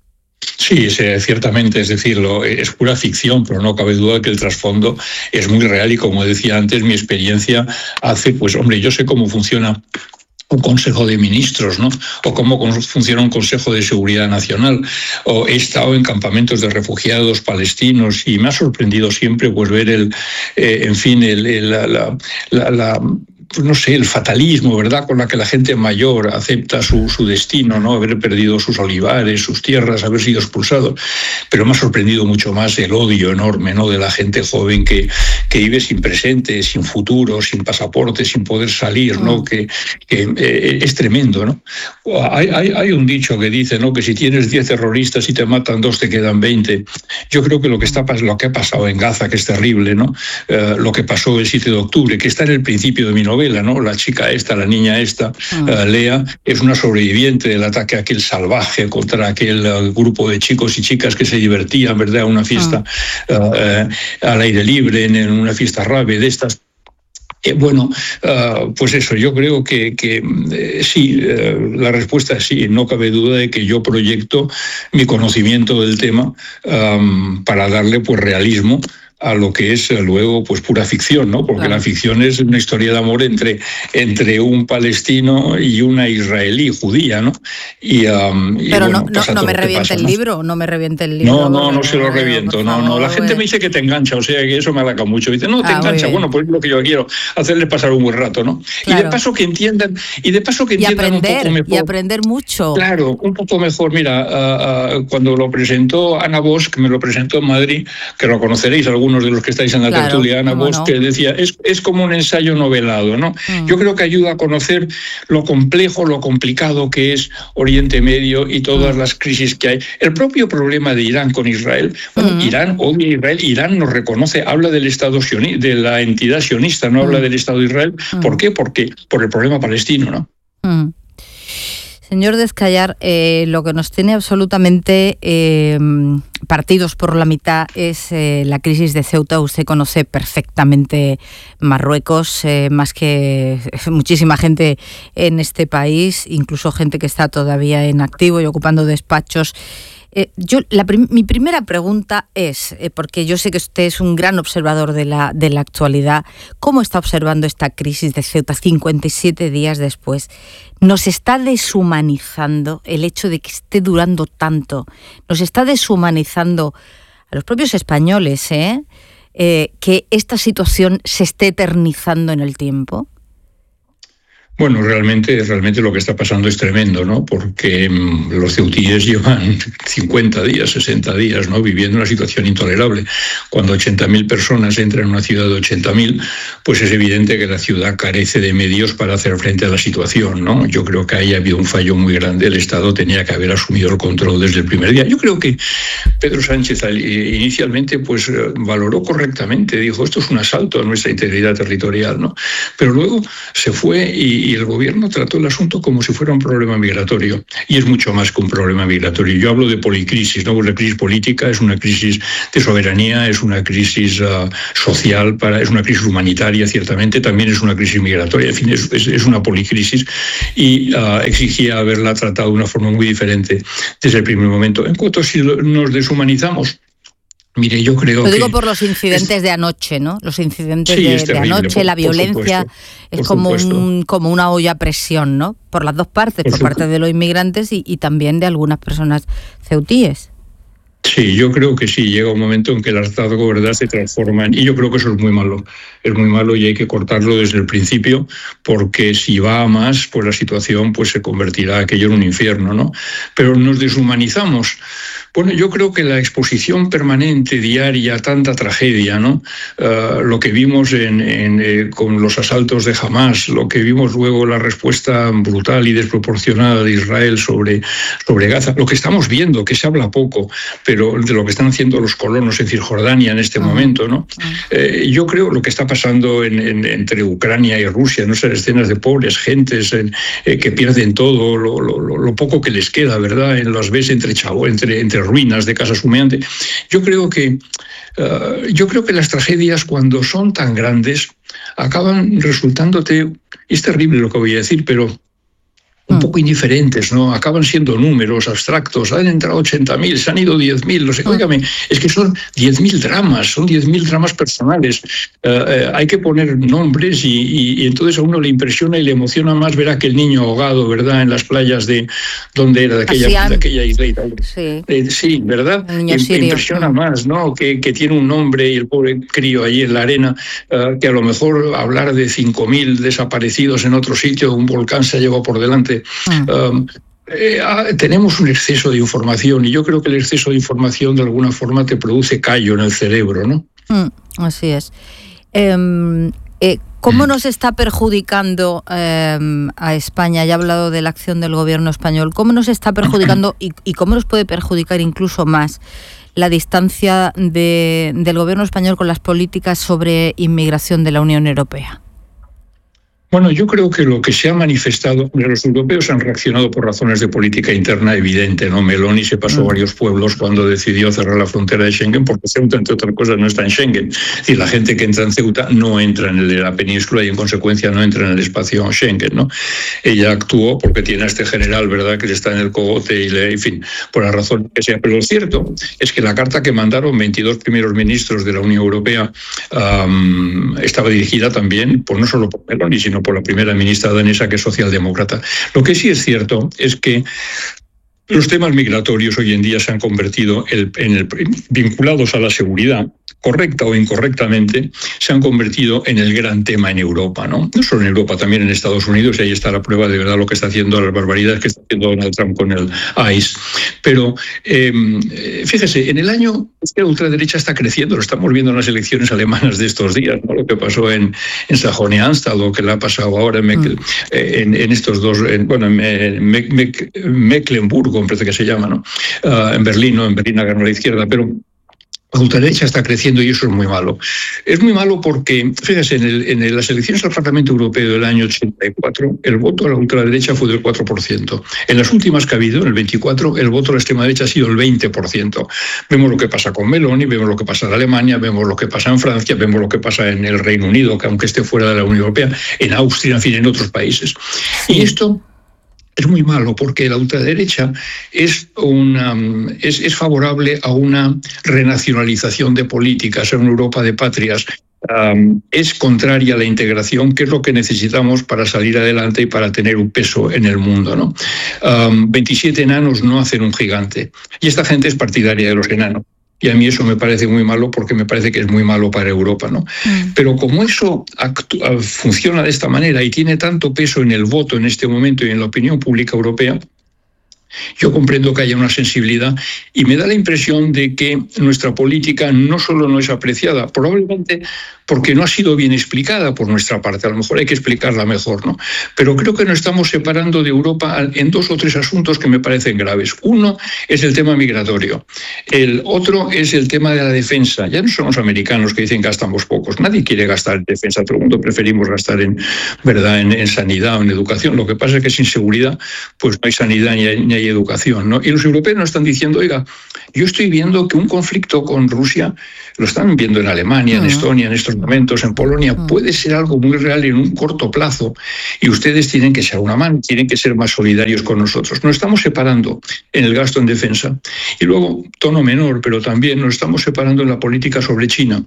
Sí, ciertamente, es decir, lo, es pura ficción, pero no cabe duda que el trasfondo es muy real y, como decía antes, mi experiencia hace, pues hombre, yo sé cómo funciona un Consejo de Ministros, ¿no? O cómo funciona un Consejo de Seguridad Nacional. O he estado en campamentos de refugiados palestinos y me ha sorprendido siempre pues ver el, eh, en fin, el, el, la, la, la, la pues no sé, el fatalismo, ¿verdad?, con la que la gente mayor acepta su, su destino, ¿no? Haber perdido sus olivares, sus tierras, haber sido expulsados. Pero me ha sorprendido mucho más el odio enorme, ¿no?, de la gente joven que, que vive sin presente, sin futuro, sin pasaporte, sin poder salir, ¿no? Que, que eh, es tremendo, ¿no? Hay, hay, hay un dicho que dice, ¿no?, que si tienes diez terroristas y te matan dos, te quedan veinte. Yo creo que lo que, está, lo que ha pasado en Gaza, que es terrible, ¿no? Uh, lo que pasó el siete de octubre, que está en el principio de mi novela, ¿no? La chica esta, la niña esta, uh, Lea, es una sobreviviente del ataque aquel salvaje contra aquel uh, grupo de chicos y chicas que se divertían, ¿verdad?, una fiesta uh, uh, al aire libre, en, en una fiesta rave de estas. Eh, bueno, uh, pues eso, yo creo que, que eh, sí, eh, la respuesta es sí, no cabe duda de que yo proyecto mi conocimiento del tema um, para darle pues realismo a lo que es luego pues pura ficción, ¿no? Porque claro, la ficción es una historia de amor entre, entre un palestino y una israelí judía, ¿no? Y, um, y Pero bueno, no, no, no me reviente pasa, el ¿no? libro, no me reviente el libro. No, no, no se lo reviento, no, no. La gente me dice que te engancha, o sea que eso me halaca mucho. Dice, no, te ah, engancha, bueno, pues es lo que yo quiero, hacerles pasar un buen rato, ¿no? Claro. Y de paso que entiendan, y de paso que entiendan y aprender, un poco mejor. Y aprender mucho. Claro, un poco mejor. Mira, uh, uh, cuando lo presentó Ana Bosch, que me lo presentó en Madrid, que lo conoceréis algunos de los que estáis en la Claro, tertulia, Ana Bosch, no? que decía, es, es como un ensayo novelado, ¿no? Mm. Yo creo que ayuda a conocer lo complejo, lo complicado que es Oriente Medio y todas mm. las crisis que hay. El propio problema de Irán con Israel, bueno, mm. Irán odia a Israel, Irán nos reconoce, habla del Estado sionista, de la entidad sionista, no mm. habla del Estado de Israel. Mm. ¿Por qué? Porque por el problema palestino, ¿no? Mm. Señor Descallar, eh, lo que nos tiene absolutamente eh, partidos por la mitad es eh, la crisis de Ceuta. Usted conoce perfectamente Marruecos, eh, más que muchísima gente en este país, incluso gente que está todavía en activo y ocupando despachos. Eh, yo, la prim- mi primera pregunta es, eh, porque yo sé que usted es un gran observador de la, de la actualidad, ¿cómo está observando esta crisis de Ceuta cincuenta y siete días después? ¿Nos está deshumanizando el hecho de que esté durando tanto? ¿Nos está deshumanizando a los propios españoles, eh? Eh, que esta situación se esté eternizando en el tiempo? Bueno, realmente, realmente lo que está pasando es tremendo, ¿no? Porque mmm, los ceutíes llevan cincuenta días, sesenta días, ¿no?, viviendo una situación intolerable. Cuando ochenta mil personas entran en una ciudad de ochenta mil, pues es evidente que la ciudad carece de medios para hacer frente a la situación, ¿no? Yo creo que ahí ha habido un fallo muy grande. El Estado tenía que haber asumido el control desde el primer día. Yo creo que Pedro Sánchez inicialmente pues valoró correctamente, dijo, esto es un asalto a nuestra integridad territorial, ¿no? Pero luego se fue y y el gobierno trató el asunto como si fuera un problema migratorio. Y es mucho más que un problema migratorio. Yo hablo de policrisis, ¿no? La crisis política es una crisis de soberanía, es una crisis uh, social, para, es una crisis humanitaria, ciertamente, también es una crisis migratoria. En fin, es, es, es una policrisis y uh, exigía haberla tratado de una forma muy diferente desde el primer momento. En cuanto si nos deshumanizamos, mire, yo creo que... Lo digo por los incidentes es... de anoche, ¿no? Los incidentes sí, de, es terrible, de anoche, por, la violencia, por es como, un, como una olla a presión, ¿no? Por las dos partes, por, por parte de los inmigrantes y, y también de algunas personas ceutíes. Sí, yo creo que sí, llega un momento en que el hartazgo, ¿verdad?, se transforma en... Y yo creo que eso es muy malo, es muy malo y hay que cortarlo desde el principio, porque si va a más, pues la situación pues se convertirá aquello en un infierno, ¿no? Pero nos deshumanizamos. Bueno, yo creo que la exposición permanente, diaria, a tanta tragedia, ¿no? Uh, lo que vimos en, en, eh, con los asaltos de Hamás, lo que vimos luego, la respuesta brutal y desproporcionada de Israel sobre, sobre Gaza, lo que estamos viendo, que se habla poco, pero de lo que están haciendo los colonos en Cisjordania en este uh-huh. momento, ¿no? Uh-huh. Eh, yo creo lo que está pasando en, en, entre Ucrania y Rusia, ¿no? Esas escenas de pobres gentes en, eh, que pierden todo, lo, lo, lo poco que les queda, ¿verdad? En las ves entre chavo, entre, entre ruinas de casas humeantes. Yo creo que uh, yo creo que las tragedias, cuando son tan grandes, acaban resultándote, es terrible lo que voy a decir, pero un poco indiferentes, ¿no? Acaban siendo números abstractos. Han entrado ochenta mil, se han ido diez mil. No sé, óigame, es que son diez mil dramas, son diez mil dramas personales. Uh, uh, hay que poner nombres y, y, y entonces a uno le impresiona y le emociona más ver a aquel niño ahogado, ¿verdad?, en las playas de... ¿Dónde era? De aquella, de aquella isla y tal. Sí, eh, sí, ¿verdad? Me impresiona más, ¿no? Que, que tiene un nombre y el pobre crío allí en la arena, uh, que a lo mejor hablar de cinco mil desaparecidos en otro sitio, un volcán se llevó por delante. Um, eh, tenemos un exceso de información y yo creo que el exceso de información de alguna forma te produce callo en el cerebro, ¿no? Mm, así es. Eh, eh, ¿Cómo nos está perjudicando eh, a España? Ya he hablado de la acción del gobierno español. ¿Cómo nos está perjudicando y, y cómo nos puede perjudicar incluso más la distancia de, del gobierno español con las políticas sobre inmigración de la Unión Europea? Bueno, yo creo que lo que se ha manifestado, los europeos han reaccionado por razones de política interna evidente, ¿no? Meloni se pasó mm. varios pueblos cuando decidió cerrar la frontera de Schengen, porque Ceuta, entre otras cosas, no está en Schengen. Es decir, la gente que entra en Ceuta no entra en el de la península y, en consecuencia, no entra en el espacio Schengen, ¿no? Ella actuó porque tiene a este general, ¿verdad?, que le está en el cogote y, le, en fin, por la razón que sea. Pero lo cierto es que la carta que mandaron veintidós primeros ministros de la Unión Europea um, estaba dirigida también, pues no solo por Meloni, sino por la primera ministra danesa, que es socialdemócrata. Lo que sí es cierto es que los temas migratorios hoy en día se han convertido en el, vinculados a la seguridad, correcta o incorrectamente, se han convertido en el gran tema en Europa, ¿no? No solo en Europa, también en Estados Unidos, y ahí está la prueba de verdad lo que está haciendo, las barbaridades que está haciendo Donald Trump con el ICE. Pero eh, fíjese, en el año la ultraderecha está creciendo, lo estamos viendo en las elecciones alemanas de estos días, ¿no? Lo que pasó en, en Sajonia-Anhalt, lo que le ha pasado ahora en, Meckl- mm. en, en estos dos, en, bueno, en, en Me- Me- Mecklenburgo, me parece que se llama, ¿no? Uh, en Berlín, ¿no? En Berlín ganó la izquierda, pero la ultraderecha está creciendo y eso es muy malo. Es muy malo porque, fíjese, en, el, en las elecciones al Parlamento Europeo del año ochenta y cuatro, el voto a la ultraderecha fue del cuatro por ciento. En las últimas que ha habido, en el veinticuatro, el voto a la extrema derecha ha sido el veinte por ciento. Vemos lo que pasa con Meloni, vemos lo que pasa en Alemania, vemos lo que pasa en Francia, vemos lo que pasa en el Reino Unido, que aunque esté fuera de la Unión Europea, en Austria, en fin, en otros países. Y esto es muy malo porque la ultraderecha es, una, es, es favorable a una renacionalización de políticas, a una Europa de patrias. Um, es contraria a la integración, que es lo que necesitamos para salir adelante y para tener un peso en el mundo, ¿no? Um, veintisiete enanos no hacen un gigante. Y esta gente es partidaria de los enanos. Y a mí eso me parece muy malo porque me parece que es muy malo para Europa, ¿no? Mm. Pero como eso actúa, funciona de esta manera y tiene tanto peso en el voto en este momento y en la opinión pública europea, yo comprendo que haya una sensibilidad y me da la impresión de que nuestra política no solo no es apreciada, probablemente porque no ha sido bien explicada por nuestra parte. A lo mejor hay que explicarla mejor, ¿no? Pero creo que nos estamos separando de Europa en dos o tres asuntos que me parecen graves. Uno es el tema migratorio. El otro es el tema de la defensa. Ya no son los americanos que dicen que gastamos pocos. Nadie quiere gastar en defensa. Todo el mundo preferimos gastar en, ¿verdad?, en, en sanidad o en educación. Lo que pasa es que sin seguridad pues no hay sanidad ni hay, ni hay educación, ¿no? Y los europeos nos están diciendo, oiga, yo estoy viendo que un conflicto con Rusia, lo están viendo en Alemania, en Estonia, en estos momentos, en Polonia, puede ser algo muy real en un corto plazo y ustedes tienen que ser una mano, tienen que ser más solidarios con nosotros. Nos estamos separando en el gasto en defensa. Y luego, tono menor, pero también nos estamos separando en la política sobre China.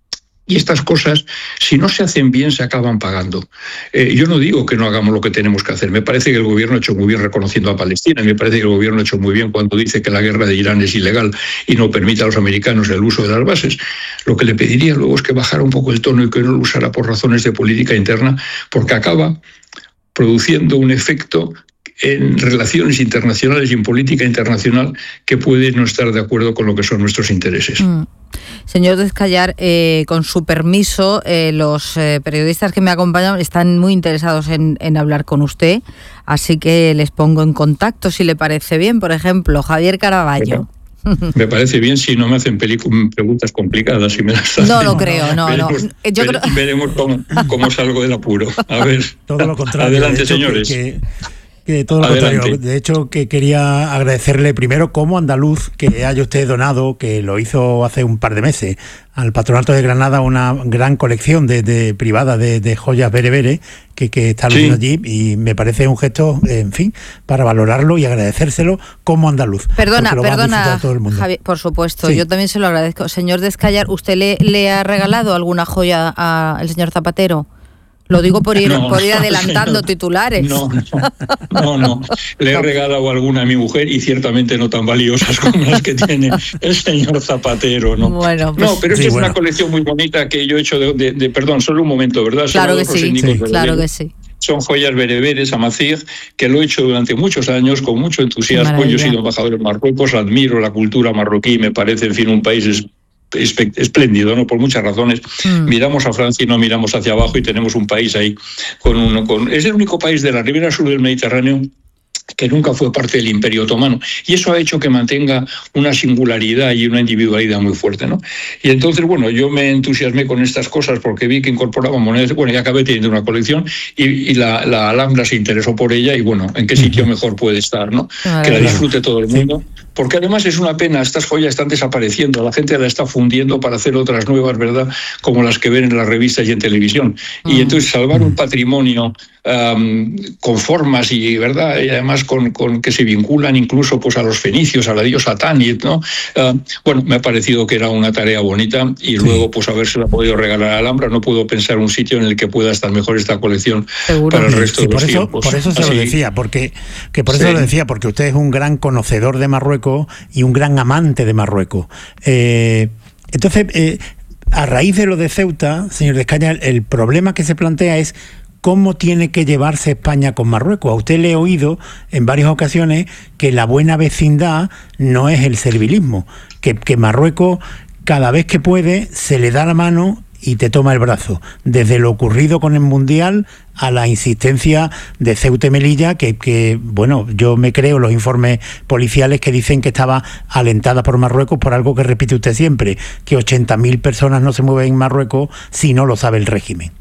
Y estas cosas, si no se hacen bien, se acaban pagando. Eh, yo no digo que no hagamos lo que tenemos que hacer. Me parece que el gobierno ha hecho muy bien reconociendo a Palestina. Me parece que el gobierno ha hecho muy bien cuando dice que la guerra de Irán es ilegal y no permite a los americanos el uso de las bases. Lo que le pediría luego es que bajara un poco el tono y que no lo usara por razones de política interna, porque acaba produciendo un efecto en relaciones internacionales y en política internacional que puede no estar de acuerdo con lo que son nuestros intereses. Mm. Señor Descallar, eh, con su permiso, eh, los eh, periodistas que me acompañan están muy interesados en, en hablar con usted, así que les pongo en contacto, si le parece bien. Por ejemplo, Javier Caraballo. Bueno, me parece bien si no me hacen preguntas complicadas. Si me las hacen. No lo creo, no, veremos, no. Yo ver, creo... Veremos cómo, cómo salgo del apuro. A ver, todo lo contrario. Adelante, hecho, señores. Que, que... Que todo lo Adelante. contrario. De hecho, que quería agradecerle primero como andaluz que haya usted donado, que lo hizo hace un par de meses, al Patronato de Granada una gran colección de, de privada de, de joyas berebere que, que está luciendo sí. allí, y me parece un gesto, en fin, para valorarlo y agradecérselo como andaluz. Perdona, perdona, Javier, por supuesto, sí. Yo también se lo agradezco. Señor Descallar, ¿usted le, le ha regalado alguna joya al señor Zapatero? Lo digo por ir, no, por ir adelantando no, titulares. No, no, no, no. Le he regalado alguna a mi mujer y ciertamente no tan valiosas como las que tiene el señor Zapatero, ¿no? Bueno, pues, no, pero sí, es bueno. una colección muy bonita que yo he hecho de, de, de perdón, solo un momento, ¿verdad? Claro que sí, sí claro que sí. Son joyas bereberes, amazigh, que lo he hecho durante muchos años con mucho entusiasmo. Yo he sido embajador en Marruecos, admiro la cultura marroquí, me parece, en fin, un país es, espléndido, ¿no? Por muchas razones. Mm. Miramos a Francia y no miramos hacia abajo y tenemos un país ahí con un... Con, es el único país de la ribera sur del Mediterráneo que nunca fue parte del Imperio Otomano. Y eso ha hecho que mantenga una singularidad y una individualidad muy fuerte, ¿no? Y entonces, bueno, yo me entusiasmé con estas cosas porque vi que incorporaban monedas. Bueno, ya acabé teniendo una colección y, y la, la Alhambra se interesó por ella y, bueno, ¿en qué sitio mejor puede estar, no? Ah, que la disfrute todo el mundo. Sí. Porque además es una pena, estas joyas están desapareciendo, la gente la está fundiendo para hacer otras nuevas, ¿verdad? Como las que ven en las revistas y en televisión. Mm. Y entonces salvar un patrimonio um, con formas y, ¿verdad? Y además con, con que se vinculan incluso pues, a los fenicios, a la diosa Tanit, ¿no? Uh, bueno, me ha parecido que era una tarea bonita y sí. luego pues habérsela podido regalar a Alhambra. No puedo pensar un sitio en el que pueda estar mejor esta colección Seguro. para el resto sí, de los por eso, tiempos. Por eso se Así. lo decía, porque que por eso sí. lo decía, porque usted es un gran conocedor de Marruecos y un gran amante de Marruecos. Eh, entonces, eh, a raíz de lo de Ceuta, señor Descallar, el problema que se plantea es cómo tiene que llevarse España con Marruecos. A usted le he oído en varias ocasiones que la buena vecindad no es el servilismo, que, que Marruecos cada vez que puede se le da la mano y te toma el brazo, desde lo ocurrido con el Mundial a la insistencia de Ceuta y Melilla, que, que, bueno, yo me creo los informes policiales que dicen que estaba alentada por Marruecos por algo que repite usted siempre, que ochenta mil personas no se mueven en Marruecos si no lo sabe el régimen.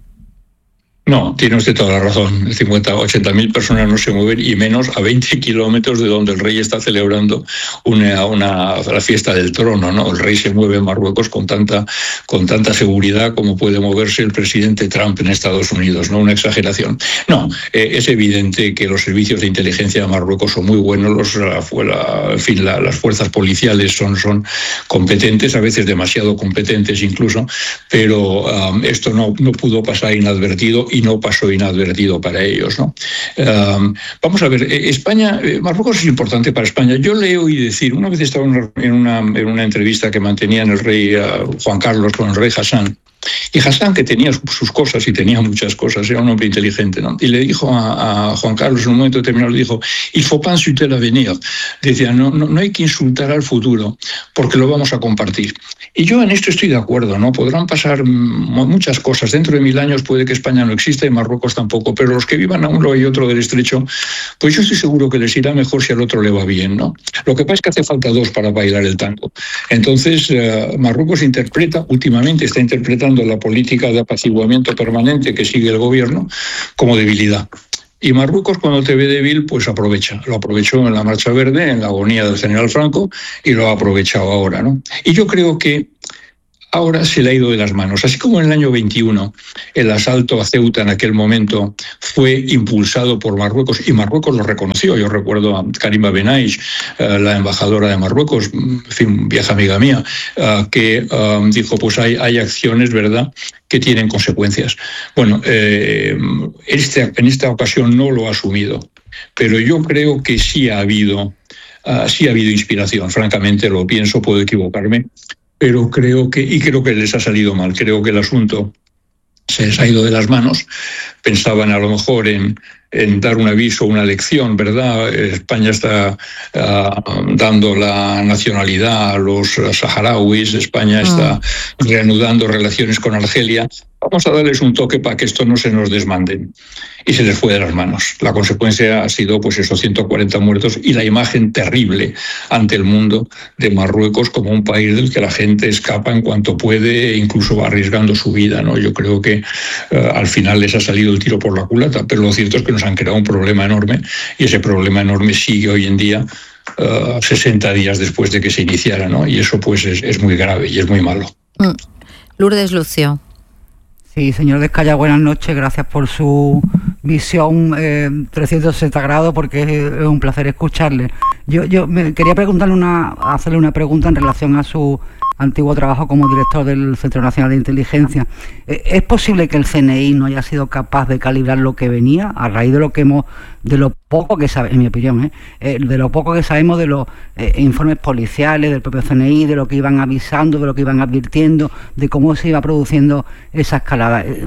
No, tiene usted toda la razón. cincuenta, ochenta mil personas no se mueven y menos a veinte kilómetros de donde el rey está celebrando una, una, la fiesta del trono, ¿no? El rey se mueve en Marruecos con tanta, con tanta seguridad como puede moverse el presidente Trump en Estados Unidos, ¿no? Una exageración. No, eh, es evidente que los servicios de inteligencia de Marruecos son muy buenos, los, la, la, en fin, la, las fuerzas policiales son, son competentes, a veces demasiado competentes incluso, pero um, esto no, no pudo pasar inadvertido y no pasó inadvertido para ellos, ¿no? Um, vamos a ver, España, Marruecos es importante para España. Yo le oí decir, una vez estaba en una, en una entrevista que mantenían el rey uh, Juan Carlos con el rey Hassan, Y Hassan, que tenía sus cosas, y tenía muchas cosas, era un hombre inteligente, ¿no? Y le dijo a, a Juan Carlos en un momento determinado, le dijo, il faut pas insulter l'avenir. Decía, no, no, no hay que insultar al futuro, porque lo vamos a compartir. Y yo en esto estoy de acuerdo, ¿no? Podrán pasar muchas cosas. Dentro de mil años puede que España no exista y Marruecos tampoco, pero los que vivan a un lado y otro del estrecho, pues yo estoy seguro que les irá mejor si al otro le va bien, ¿no? Lo que pasa es que hace falta dos para bailar el tango. Entonces, uh, Marruecos interpreta, últimamente está interpretando la política de apaciguamiento permanente que sigue el gobierno como debilidad. Y Marruecos, cuando te ve débil, pues aprovecha. Lo aprovechó en la Marcha Verde, en la agonía del general Franco, y lo ha aprovechado ahora, ¿no? Y yo creo que ahora se le ha ido de las manos. Así como en el año veintiuno el asalto a Ceuta en aquel momento fue impulsado por Marruecos, y Marruecos lo reconoció. Yo recuerdo a Karima Benaish, la embajadora de Marruecos, en fin, vieja amiga mía, que dijo, pues hay, hay acciones, ¿verdad?, que tienen consecuencias. Bueno, eh, este, en esta ocasión no lo ha asumido, pero yo creo que sí ha habido, uh, sí ha habido inspiración. Francamente, lo pienso, puedo equivocarme, pero creo que, y creo que les ha salido mal, creo que el asunto se les ha ido de las manos. Pensaban a lo mejor en, en dar un aviso, una lección, ¿verdad? España está uh, dando la nacionalidad a los saharauis, España ah. está reanudando relaciones con Argelia. Vamos a darles un toque para que esto no se nos desmanden. Y se les fue de las manos. La consecuencia ha sido, pues, esos ciento cuarenta muertos y la imagen terrible ante el mundo de Marruecos como un país del que la gente escapa en cuanto puede, incluso va arriesgando su vida, ¿no? Yo creo que uh, al final les ha salido el tiro por la culata, pero lo cierto es que nos han creado un problema enorme, y ese problema enorme sigue hoy en día, uh, sesenta días después de que se iniciara, ¿no? Y eso, pues, es, es muy grave y es muy malo. Mm. Lourdes Lucio. Sí, señor Descaya, buenas noches. Gracias por su visión eh, trescientos sesenta grados, porque es un placer escucharle. Yo, yo me quería preguntarle una, hacerle una pregunta en relación a su antiguo trabajo como director del Centro Nacional de Inteligencia. ¿Es posible que el C N I no haya sido capaz de calibrar lo que venía a raíz de lo que hemos, de lo poco que sabemos, en mi opinión, ¿eh? Eh, de lo poco que sabemos de los eh, informes policiales, del propio C N I, de lo que iban avisando, de lo que iban advirtiendo, de cómo se iba produciendo esa escalada? Eh,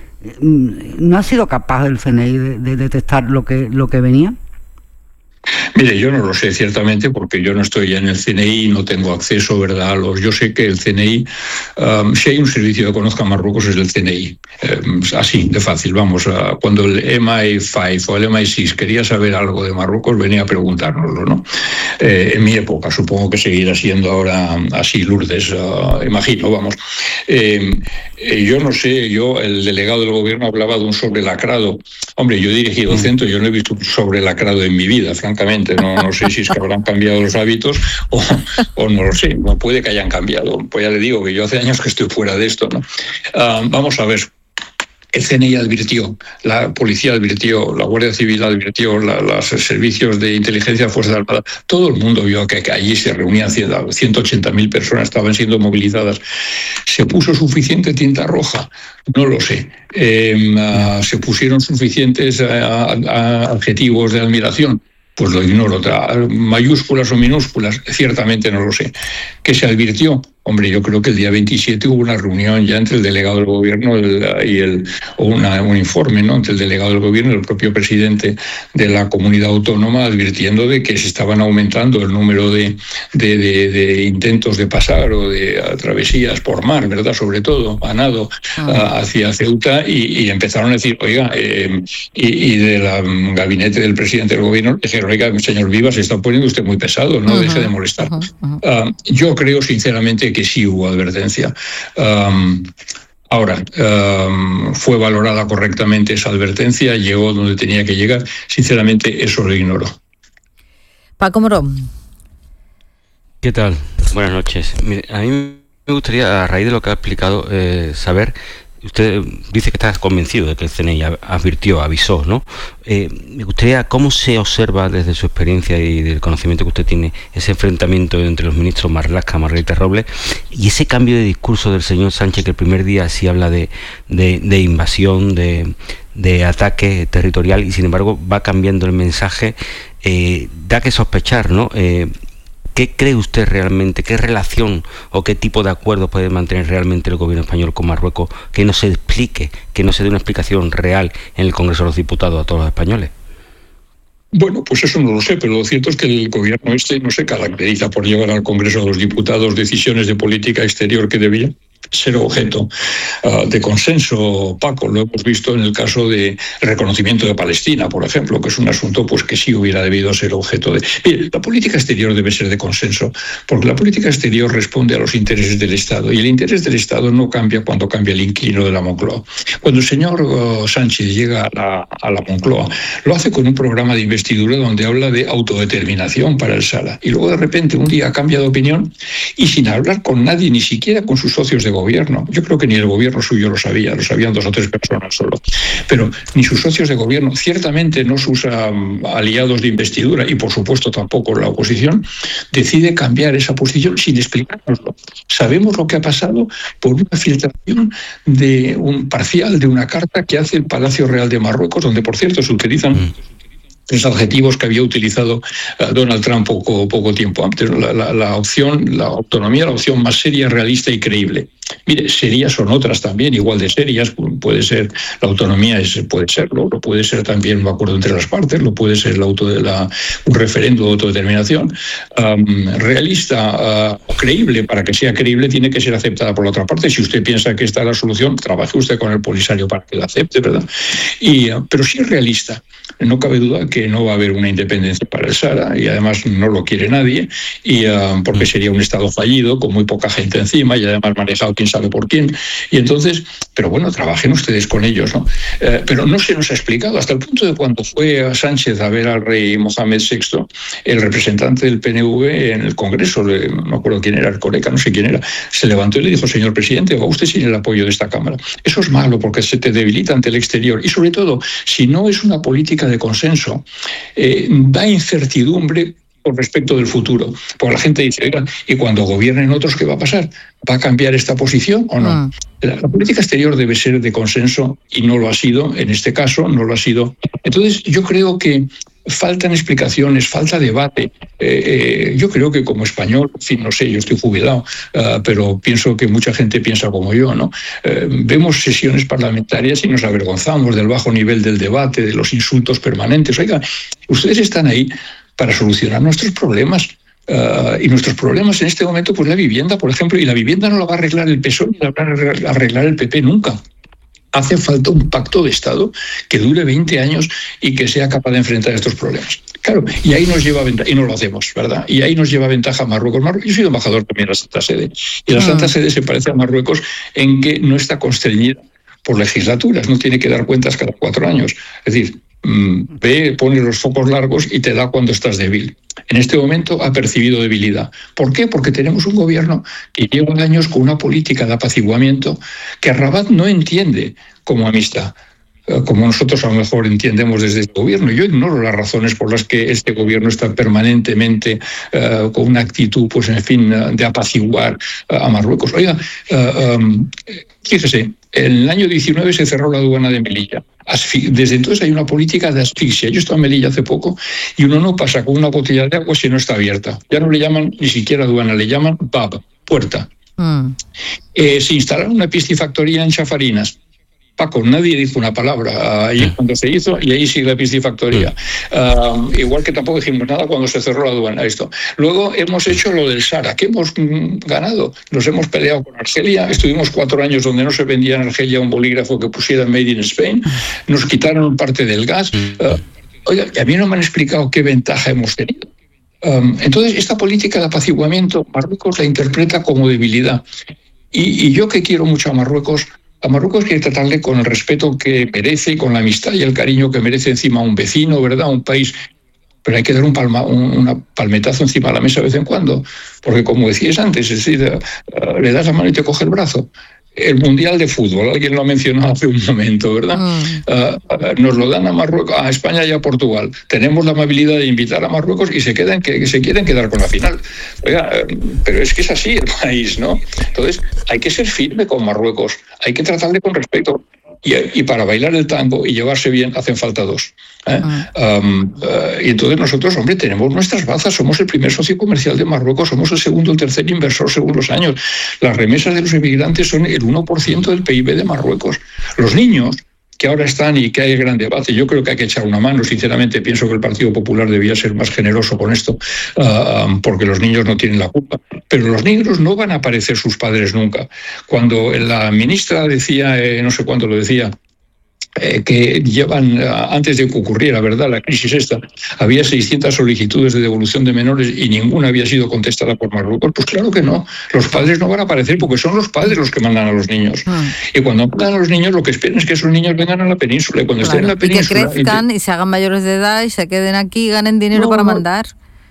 ¿No ha sido capaz el C N I de, de detectar lo que, lo que venía? Mire, yo no lo sé ciertamente, porque yo no estoy en el C N I, no tengo acceso, ¿verdad? A los, yo sé que el C N I, um, si hay un servicio que conozca a Marruecos, es el C N I. Eh, así, de fácil, vamos. Uh, cuando el M I cinco o el M I seis quería saber algo de Marruecos, venía a preguntárnoslo, ¿no? Eh, en mi época, supongo que seguirá siendo ahora así, Lourdes, uh, imagino, vamos. Eh, eh, yo no sé, yo, el delegado del gobierno hablaba de un sobrelacrado. Hombre, yo he dirigido el centro, yo no he visto un sobrelacrado en mi vida, francamente. No, no sé si es que habrán cambiado los hábitos o, o no lo sé. No puede que hayan cambiado. Pues ya le digo que yo hace años que estoy fuera de esto, ¿no? Uh, vamos a ver. El C N I advirtió, la policía advirtió, la Guardia Civil advirtió, la, los servicios de inteligencia, Fuerzas Armadas, todo el mundo vio que, que allí se reunían ciento ochenta mil personas, estaban siendo movilizadas. ¿Se puso suficiente tinta roja? No lo sé. Eh, uh, ¿Se pusieron suficientes uh, uh, adjetivos de admiración? Pues lo ignoro. ¿Mayúsculas o minúsculas? Ciertamente no lo sé. ¿Qué se advirtió? Hombre, yo creo que el día veintisiete hubo una reunión ya entre el delegado del gobierno el, y el, o una, un informe, ¿no?, entre el delegado del gobierno y el propio presidente de la comunidad autónoma, advirtiendo de que se estaban aumentando el número de, de, de, de intentos de pasar o de a, travesías por mar, ¿verdad?, sobre todo a nado, ah. a, hacia Ceuta, y, y empezaron a decir, oiga, eh, y, y del gabinete del presidente del gobierno dijeron, oiga, señor Vivas, se está poniendo usted muy pesado, no uh-huh. deje de molestar. Uh-huh. Uh-huh. Uh, yo creo sinceramente que que sí hubo advertencia. Um, ahora, um, ¿fue valorada correctamente esa advertencia? ¿Llegó donde tenía que llegar? Sinceramente, eso lo ignoro. Paco Morón. ¿Qué tal? Buenas noches. Mire, a mí me gustaría, a raíz de lo que ha explicado, eh, saber... Usted dice que está convencido de que el C N I advirtió, avisó, ¿no? Eh, me gustaría, ¿cómo se observa desde su experiencia y del conocimiento que usted tiene ese enfrentamiento entre los ministros Marlaska, Margarita Robles, y ese cambio de discurso del señor Sánchez, que el primer día sí habla de, de, de invasión, de, de ataque territorial, y sin embargo va cambiando el mensaje? Eh, da que sospechar, ¿no? Eh, ¿qué cree usted realmente? ¿Qué relación o qué tipo de acuerdo puede mantener realmente el gobierno español con Marruecos que no se explique, que no se dé una explicación real en el Congreso de los Diputados a todos los españoles? Bueno, pues eso no lo sé, pero lo cierto es que el gobierno este no se caracteriza por llevar al Congreso de los Diputados decisiones de política exterior que debían ser objeto uh, de consenso, Paco. Lo hemos visto en el caso de reconocimiento de Palestina, por ejemplo, que es un asunto pues que sí hubiera debido ser objeto de... Mire, la política exterior debe ser de consenso, porque la política exterior responde a los intereses del Estado, y el interés del Estado no cambia cuando cambia el inquilino de la Moncloa. Cuando el señor uh, Sánchez llega a la, a la Moncloa, lo hace con un programa de investidura donde habla de autodeterminación para el Sahara, y luego de repente un día cambia de opinión y sin hablar con nadie, ni siquiera con sus socios de gobierno. Yo creo que ni el gobierno suyo lo sabía, lo sabían dos o tres personas solo, pero ni sus socios de gobierno, ciertamente no sus um, aliados de investidura y por supuesto tampoco la oposición, decide cambiar esa posición sin explicárnoslo. Sabemos lo que ha pasado por una filtración de un parcial de una carta que hace el Palacio Real de Marruecos, donde por cierto se utilizan mm. tres adjetivos que había utilizado uh, Donald Trump poco, poco tiempo antes. La, la, la opción, la autonomía, la opción más seria, realista y creíble. Mire, serias son otras también, igual de serias. Puede ser, la autonomía es, puede serlo, lo puede ser también un acuerdo entre las partes, lo puede ser el auto de la, un referendo de autodeterminación. Um, realista o uh, creíble, para que sea creíble, tiene que ser aceptada por la otra parte. Si usted piensa que esta es la solución, trabaje usted con el Polisario para que la acepte, ¿verdad? Y, uh, pero sí es realista. No cabe duda que no va a haber una independencia para el Sahara, y además no lo quiere nadie, y uh, porque sería un Estado fallido, con muy poca gente encima, y además manejado quién sabe por quién. Y entonces, pero bueno, trabajen ustedes con ellos, ¿no? Eh, pero no se nos ha explicado, hasta el punto de cuando fue a Sánchez a ver al rey Mohamed sexto, el representante del P N V en el Congreso, no me acuerdo quién era, Ercoreca, no sé quién era, se levantó y le dijo: señor presidente, va usted sin el apoyo de esta Cámara. Eso es malo porque se te debilita ante el exterior, y sobre todo, si no es una política de consenso, eh, da incertidumbre con respecto del futuro. Porque la gente dice: oiga, ¿y cuando gobiernen otros qué va a pasar? ¿Va a cambiar esta posición o no? Mm. La, la política exterior debe ser de consenso, y no lo ha sido, en este caso no lo ha sido. Entonces yo creo que faltan explicaciones, falta debate. Eh, eh, yo creo que como español, en fin, no sé, yo estoy jubilado, uh, pero pienso que mucha gente piensa como yo, ¿no? Eh, vemos sesiones parlamentarias y nos avergonzamos del bajo nivel del debate, de los insultos permanentes. Oiga, ustedes están ahí para solucionar nuestros problemas. Uh, y nuestros problemas en este momento, pues la vivienda, por ejemplo, y la vivienda no la va a arreglar el P S O E ni la va a arreglar el P P nunca. Hace falta un pacto de Estado que dure veinte años y que sea capaz de enfrentar estos problemas. Claro, y ahí nos lleva ventaja, y no lo hacemos, ¿verdad? Y ahí nos lleva ventaja Marruecos. Marruecos. Yo soy embajador también de la Santa Sede, y la Santa Sede se parece a Marruecos en que no está constreñida por legislaturas, no tiene que dar cuentas cada cuatro años. Es decir, ve, pone los focos largos y te da cuando estás débil. En este momento ha percibido debilidad. ¿Por qué? Porque tenemos un gobierno que lleva años con una política de apaciguamiento que Rabat no entiende como amistad, como nosotros a lo mejor entendemos desde este gobierno. Yo ignoro las razones por las que este gobierno está permanentemente uh, con una actitud, pues en fin, uh, de apaciguar uh, a Marruecos. Oiga, uh, um, fíjese, en el año diecinueve se cerró la aduana de Melilla. Asfi- Desde entonces hay una política de asfixia. Yo estaba en Melilla hace poco y uno no pasa con una botella de agua si no está abierta. Ya no le llaman ni siquiera aduana, le llaman bab, puerta. Mm. Eh, se instalaron una piscifactoría en Chafarinas. Paco, nadie dijo una palabra ahí cuando se hizo, y ahí sigue la piscifactoría. Uh, igual que tampoco dijimos nada cuando se cerró la aduana. Esto. Luego hemos hecho lo del Sahara. ¿Qué hemos mm, ganado? Nos hemos peleado con Argelia. Estuvimos cuatro años donde no se vendía en Argelia un bolígrafo que pusiera Made in Spain. Nos quitaron parte del gas. Uh, oiga, a mí no me han explicado qué ventaja hemos tenido. Um, entonces, esta política de apaciguamiento, Marruecos la interpreta como debilidad. Y, y yo, que quiero mucho a Marruecos, a Marruecos hay que tratarle con el respeto que merece y con la amistad y el cariño que merece encima un vecino, ¿verdad? Un país. Pero hay que dar un, palma, un una palmetazo encima de la mesa de vez en cuando, porque como decías antes, es decir, uh, le das la mano y te coge el brazo. El Mundial de Fútbol, alguien lo ha mencionado hace un momento, ¿verdad? Mm. Uh, uh, nos lo dan a Marruecos, a España y a Portugal. Tenemos la amabilidad de invitar a Marruecos y se quedan que, que se quieren quedar con la final. Oiga, uh, pero es que es así el país, ¿no? Entonces, hay que ser firme con Marruecos, hay que tratarle con respeto. Y, y para bailar el tango y llevarse bien hacen falta dos. ¿eh? Uh-huh. Um, uh, y entonces nosotros, hombre, tenemos nuestras bazas, somos el primer socio comercial de Marruecos, somos el segundo o el tercer inversor según los años. Las remesas de los inmigrantes son el uno por ciento del P I B de Marruecos. Los niños que ahora están y que hay gran debate, yo creo que hay que echar una mano. Sinceramente, pienso que el Partido Popular debía ser más generoso con esto, uh, porque los niños no tienen la culpa. Pero los niños no van a aparecer sus padres nunca. Cuando la ministra decía, eh, no sé cuándo lo decía, Eh, que llevan, antes de que ocurriera, ¿verdad?, la crisis esta, había seiscientas solicitudes de devolución de menores y ninguna había sido contestada por Marruecos. Pues claro que no, los padres no van a aparecer porque son los padres los que mandan a los niños. Ah. Y cuando mandan a los niños, lo que esperan es que esos niños vengan a la península. Y cuando claro. estén en la península... Y que crezcan y, y se hagan mayores de edad y se queden aquí y ganen dinero no, para mandar.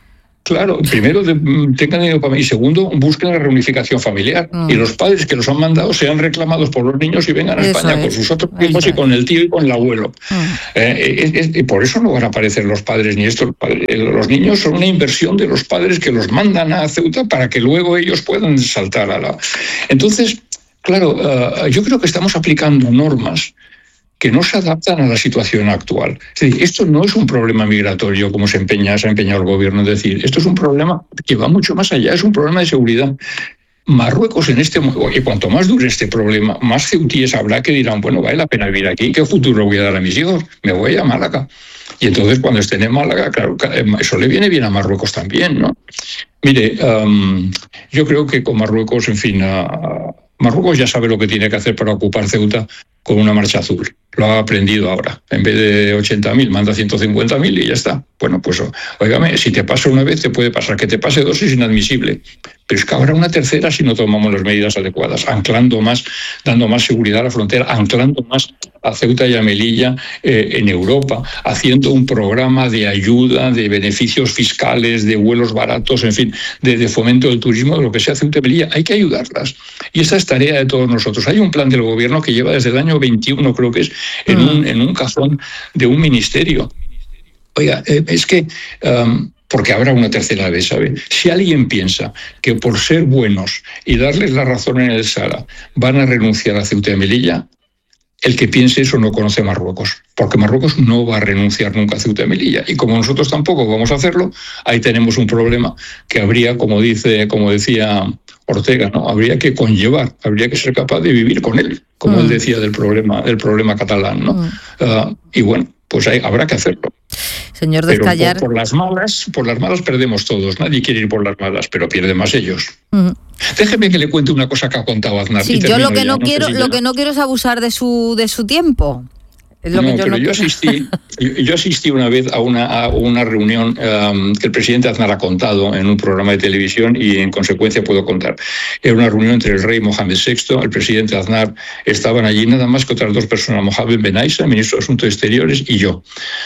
Claro, primero de, tengan dinero para mí y segundo busquen la reunificación familiar mm. y los padres que los han mandado sean reclamados por los niños y vengan a eso España es. con sus otros hijos y con el tío y con el abuelo. Mm. Eh, es, es, y por eso no van a aparecer los padres ni estos padres. Los niños son una inversión de los padres que los mandan a Ceuta para que luego ellos puedan saltar a la... Entonces, claro, uh, yo creo que estamos aplicando normas que no se adaptan a la situación actual. Es decir, esto no es un problema migratorio, como se empeña, se ha empeñado el gobierno en decir. Esto es un problema que va mucho más allá, es un problema de seguridad. Marruecos en este momento, y cuanto más dure este problema, más ceutíes habrá que dirán, bueno, vale la pena vivir aquí, ¿qué futuro voy a dar a mis hijos? Me voy a Málaga. Y entonces cuando estén en Málaga, claro, eso le viene bien a Marruecos también, ¿no? Mire, um, yo creo que con Marruecos, en fin, uh, Marruecos ya sabe lo que tiene que hacer para ocupar Ceuta con una marcha azul. Lo ha aprendido ahora. En vez de ochenta mil, manda ciento cincuenta mil y ya está. Bueno, pues, óigame, si te pasa una vez, te puede pasar. Que te pase dos es inadmisible. Pero es que habrá una tercera si no tomamos las medidas adecuadas, anclando más, dando más seguridad a la frontera, anclando más a Ceuta y a Melilla eh, en Europa, haciendo un programa de ayuda, de beneficios fiscales, de vuelos baratos, en fin, de, de fomento del turismo, de lo que sea Ceuta y Melilla. Hay que ayudarlas. Y esa es tarea de todos nosotros. Hay un plan del gobierno que lleva desde el año veintiuno, creo que es, en un, en un cajón de un ministerio. Oiga, eh, es que... Um, porque habrá una tercera vez, ¿sabe? Si alguien piensa que por ser buenos y darles la razón en el Sahara van a renunciar a Ceuta y Melilla, el que piense eso no conoce Marruecos, porque Marruecos no va a renunciar nunca a Ceuta y Melilla. Y como nosotros tampoco vamos a hacerlo, ahí tenemos un problema que habría, como dice, como decía Ortega, ¿no? Habría que conllevar, habría que ser capaz de vivir con él, como mm. él decía del problema, del problema catalán, ¿no? Mm. Uh, y bueno, pues ahí habrá que hacerlo. Señor Descallar. Pero por, por las malas, por las malas perdemos todos. Nadie quiere ir por las malas, pero pierden más ellos. Uh-huh. Déjeme que le cuente una cosa que ha contado Aznar. Sí, yo lo que no, no quiero, si lo que no quiero es abusar de su de su tiempo. Es lo no, que yo pero no yo asistí, yo, yo asistí una vez a una, a una reunión um, que el presidente Aznar ha contado en un programa de televisión y en consecuencia puedo contar. Era una reunión entre el rey Mohamed sexto, el presidente Aznar, estaban allí nada más que otras dos personas, Mohamed Ben Aissa, ministro de Asuntos Exteriores, y yo.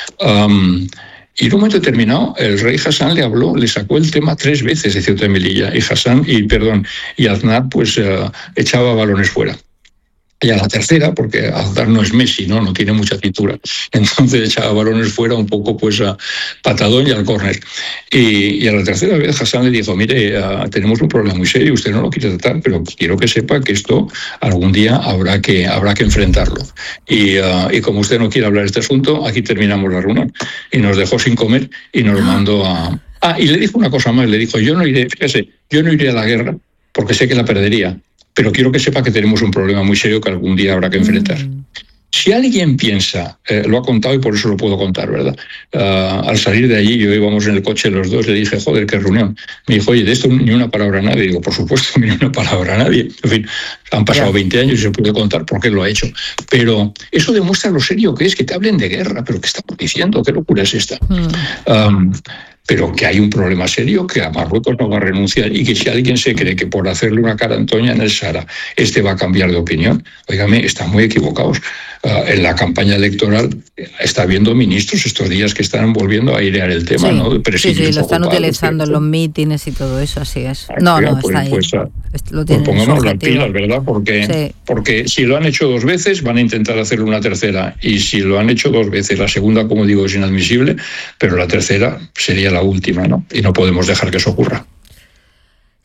Um, Y en un momento determinado, el rey Hassan le habló, le sacó el tema tres veces de Ceuta y Melilla, y Hassan, y perdón, y Aznar pues uh, echaba balones fuera. Y a la tercera, porque Aznar no es Messi, ¿no? No tiene mucha cintura. Entonces echaba balones fuera un poco pues a patadón y al córner. Y, y a la tercera vez Hassan le dijo, mire, uh, tenemos un problema muy serio, usted no lo quiere tratar, pero quiero que sepa que esto algún día habrá que, habrá que enfrentarlo. Y, uh, y como usted no quiere hablar de este asunto, aquí terminamos la reunión. Y nos dejó sin comer y nos mandó a... Ah, y le dijo una cosa más, le dijo, yo no iré, fíjese, yo no iré a la guerra porque sé que la perdería. Pero quiero que sepa que tenemos un problema muy serio que algún día habrá que enfrentar. Mm. Si alguien piensa, eh, lo ha contado y por eso lo puedo contar, ¿verdad? Uh, al salir de allí, yo íbamos en el coche los dos, le dije, joder, qué reunión. Me dijo, oye, de esto ni una palabra a nadie. Digo, por supuesto, ni una palabra a nadie. En fin, han pasado yeah. veinte años y se puede contar por qué lo ha hecho. Pero eso demuestra lo serio que es, que te hablen de guerra. ¿Pero qué estamos diciendo? ¿Qué locura es esta? Mm. Um, pero que hay un problema serio, que a Marruecos no va a renunciar y que si alguien se cree que por hacerle una cara a Antoña en el Sahara este va a cambiar de opinión, óigame, están muy equivocados. Uh, en la campaña electoral está habiendo ministros estos días que están volviendo a airear el tema, sí, ¿no? Sí, sí, lo están utilizando en los mítines y todo eso, así es. No, no, pues, está ahí. Pues, lo tienen pues pongamos las pilas, ¿verdad? Porque, sí. porque si lo han hecho dos veces, van a intentar hacerlo una tercera. Y si lo han hecho dos veces, la segunda, como digo, es inadmisible, pero la tercera sería la última, ¿no? Y no podemos dejar que eso ocurra.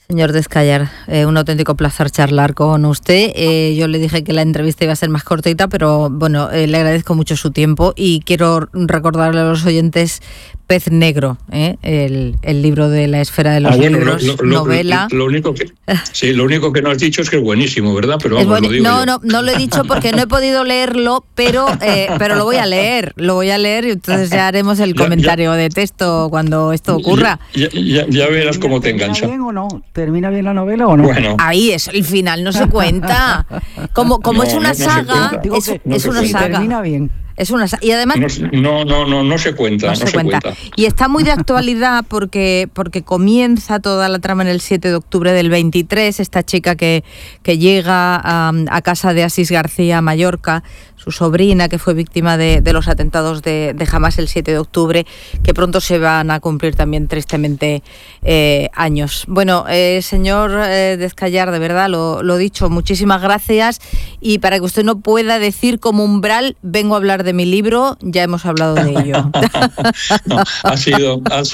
Señor Descallar, eh, un auténtico placer charlar con usted. Eh, yo le dije que la entrevista iba a ser más cortita, pero bueno, eh, le agradezco mucho su tiempo y quiero recordarle a los oyentes Pez Negro, ¿eh? el, el libro de la esfera de los ah, bueno, libros, lo, lo, novela. Lo, lo único que, sí, lo único que no has dicho es que es buenísimo, ¿verdad? Pero vamos, lo digo no, yo. no, no lo he dicho porque no he podido leerlo, pero eh, pero lo voy a leer, lo voy a leer y entonces ya haremos el comentario ya, ya. de texto cuando esto ocurra. Ya, ya, ya verás cómo te engancha. ¿Termina bien o no? ¿Termina bien la novela o no? Bueno. Ahí es, el final no se cuenta. Como, como no, es una no, no saga, es, no es una saga. Termina bien. Es una y además no no no no se cuenta no, no se, se cuenta. cuenta y está muy de actualidad porque porque comienza toda la trama en el siete de octubre del veintitrés, esta chica que que llega a, a casa de Asís García, Mallorca, su sobrina que fue víctima de, de los atentados de, de Hamás el siete de octubre, que pronto se van a cumplir también tristemente eh, años. Bueno, eh, señor eh, Descallar, de verdad, lo, lo dicho, muchísimas gracias, y para que usted no pueda decir como umbral, vengo a hablar de mi libro, ya hemos hablado de ello. No, ha sido, ha sido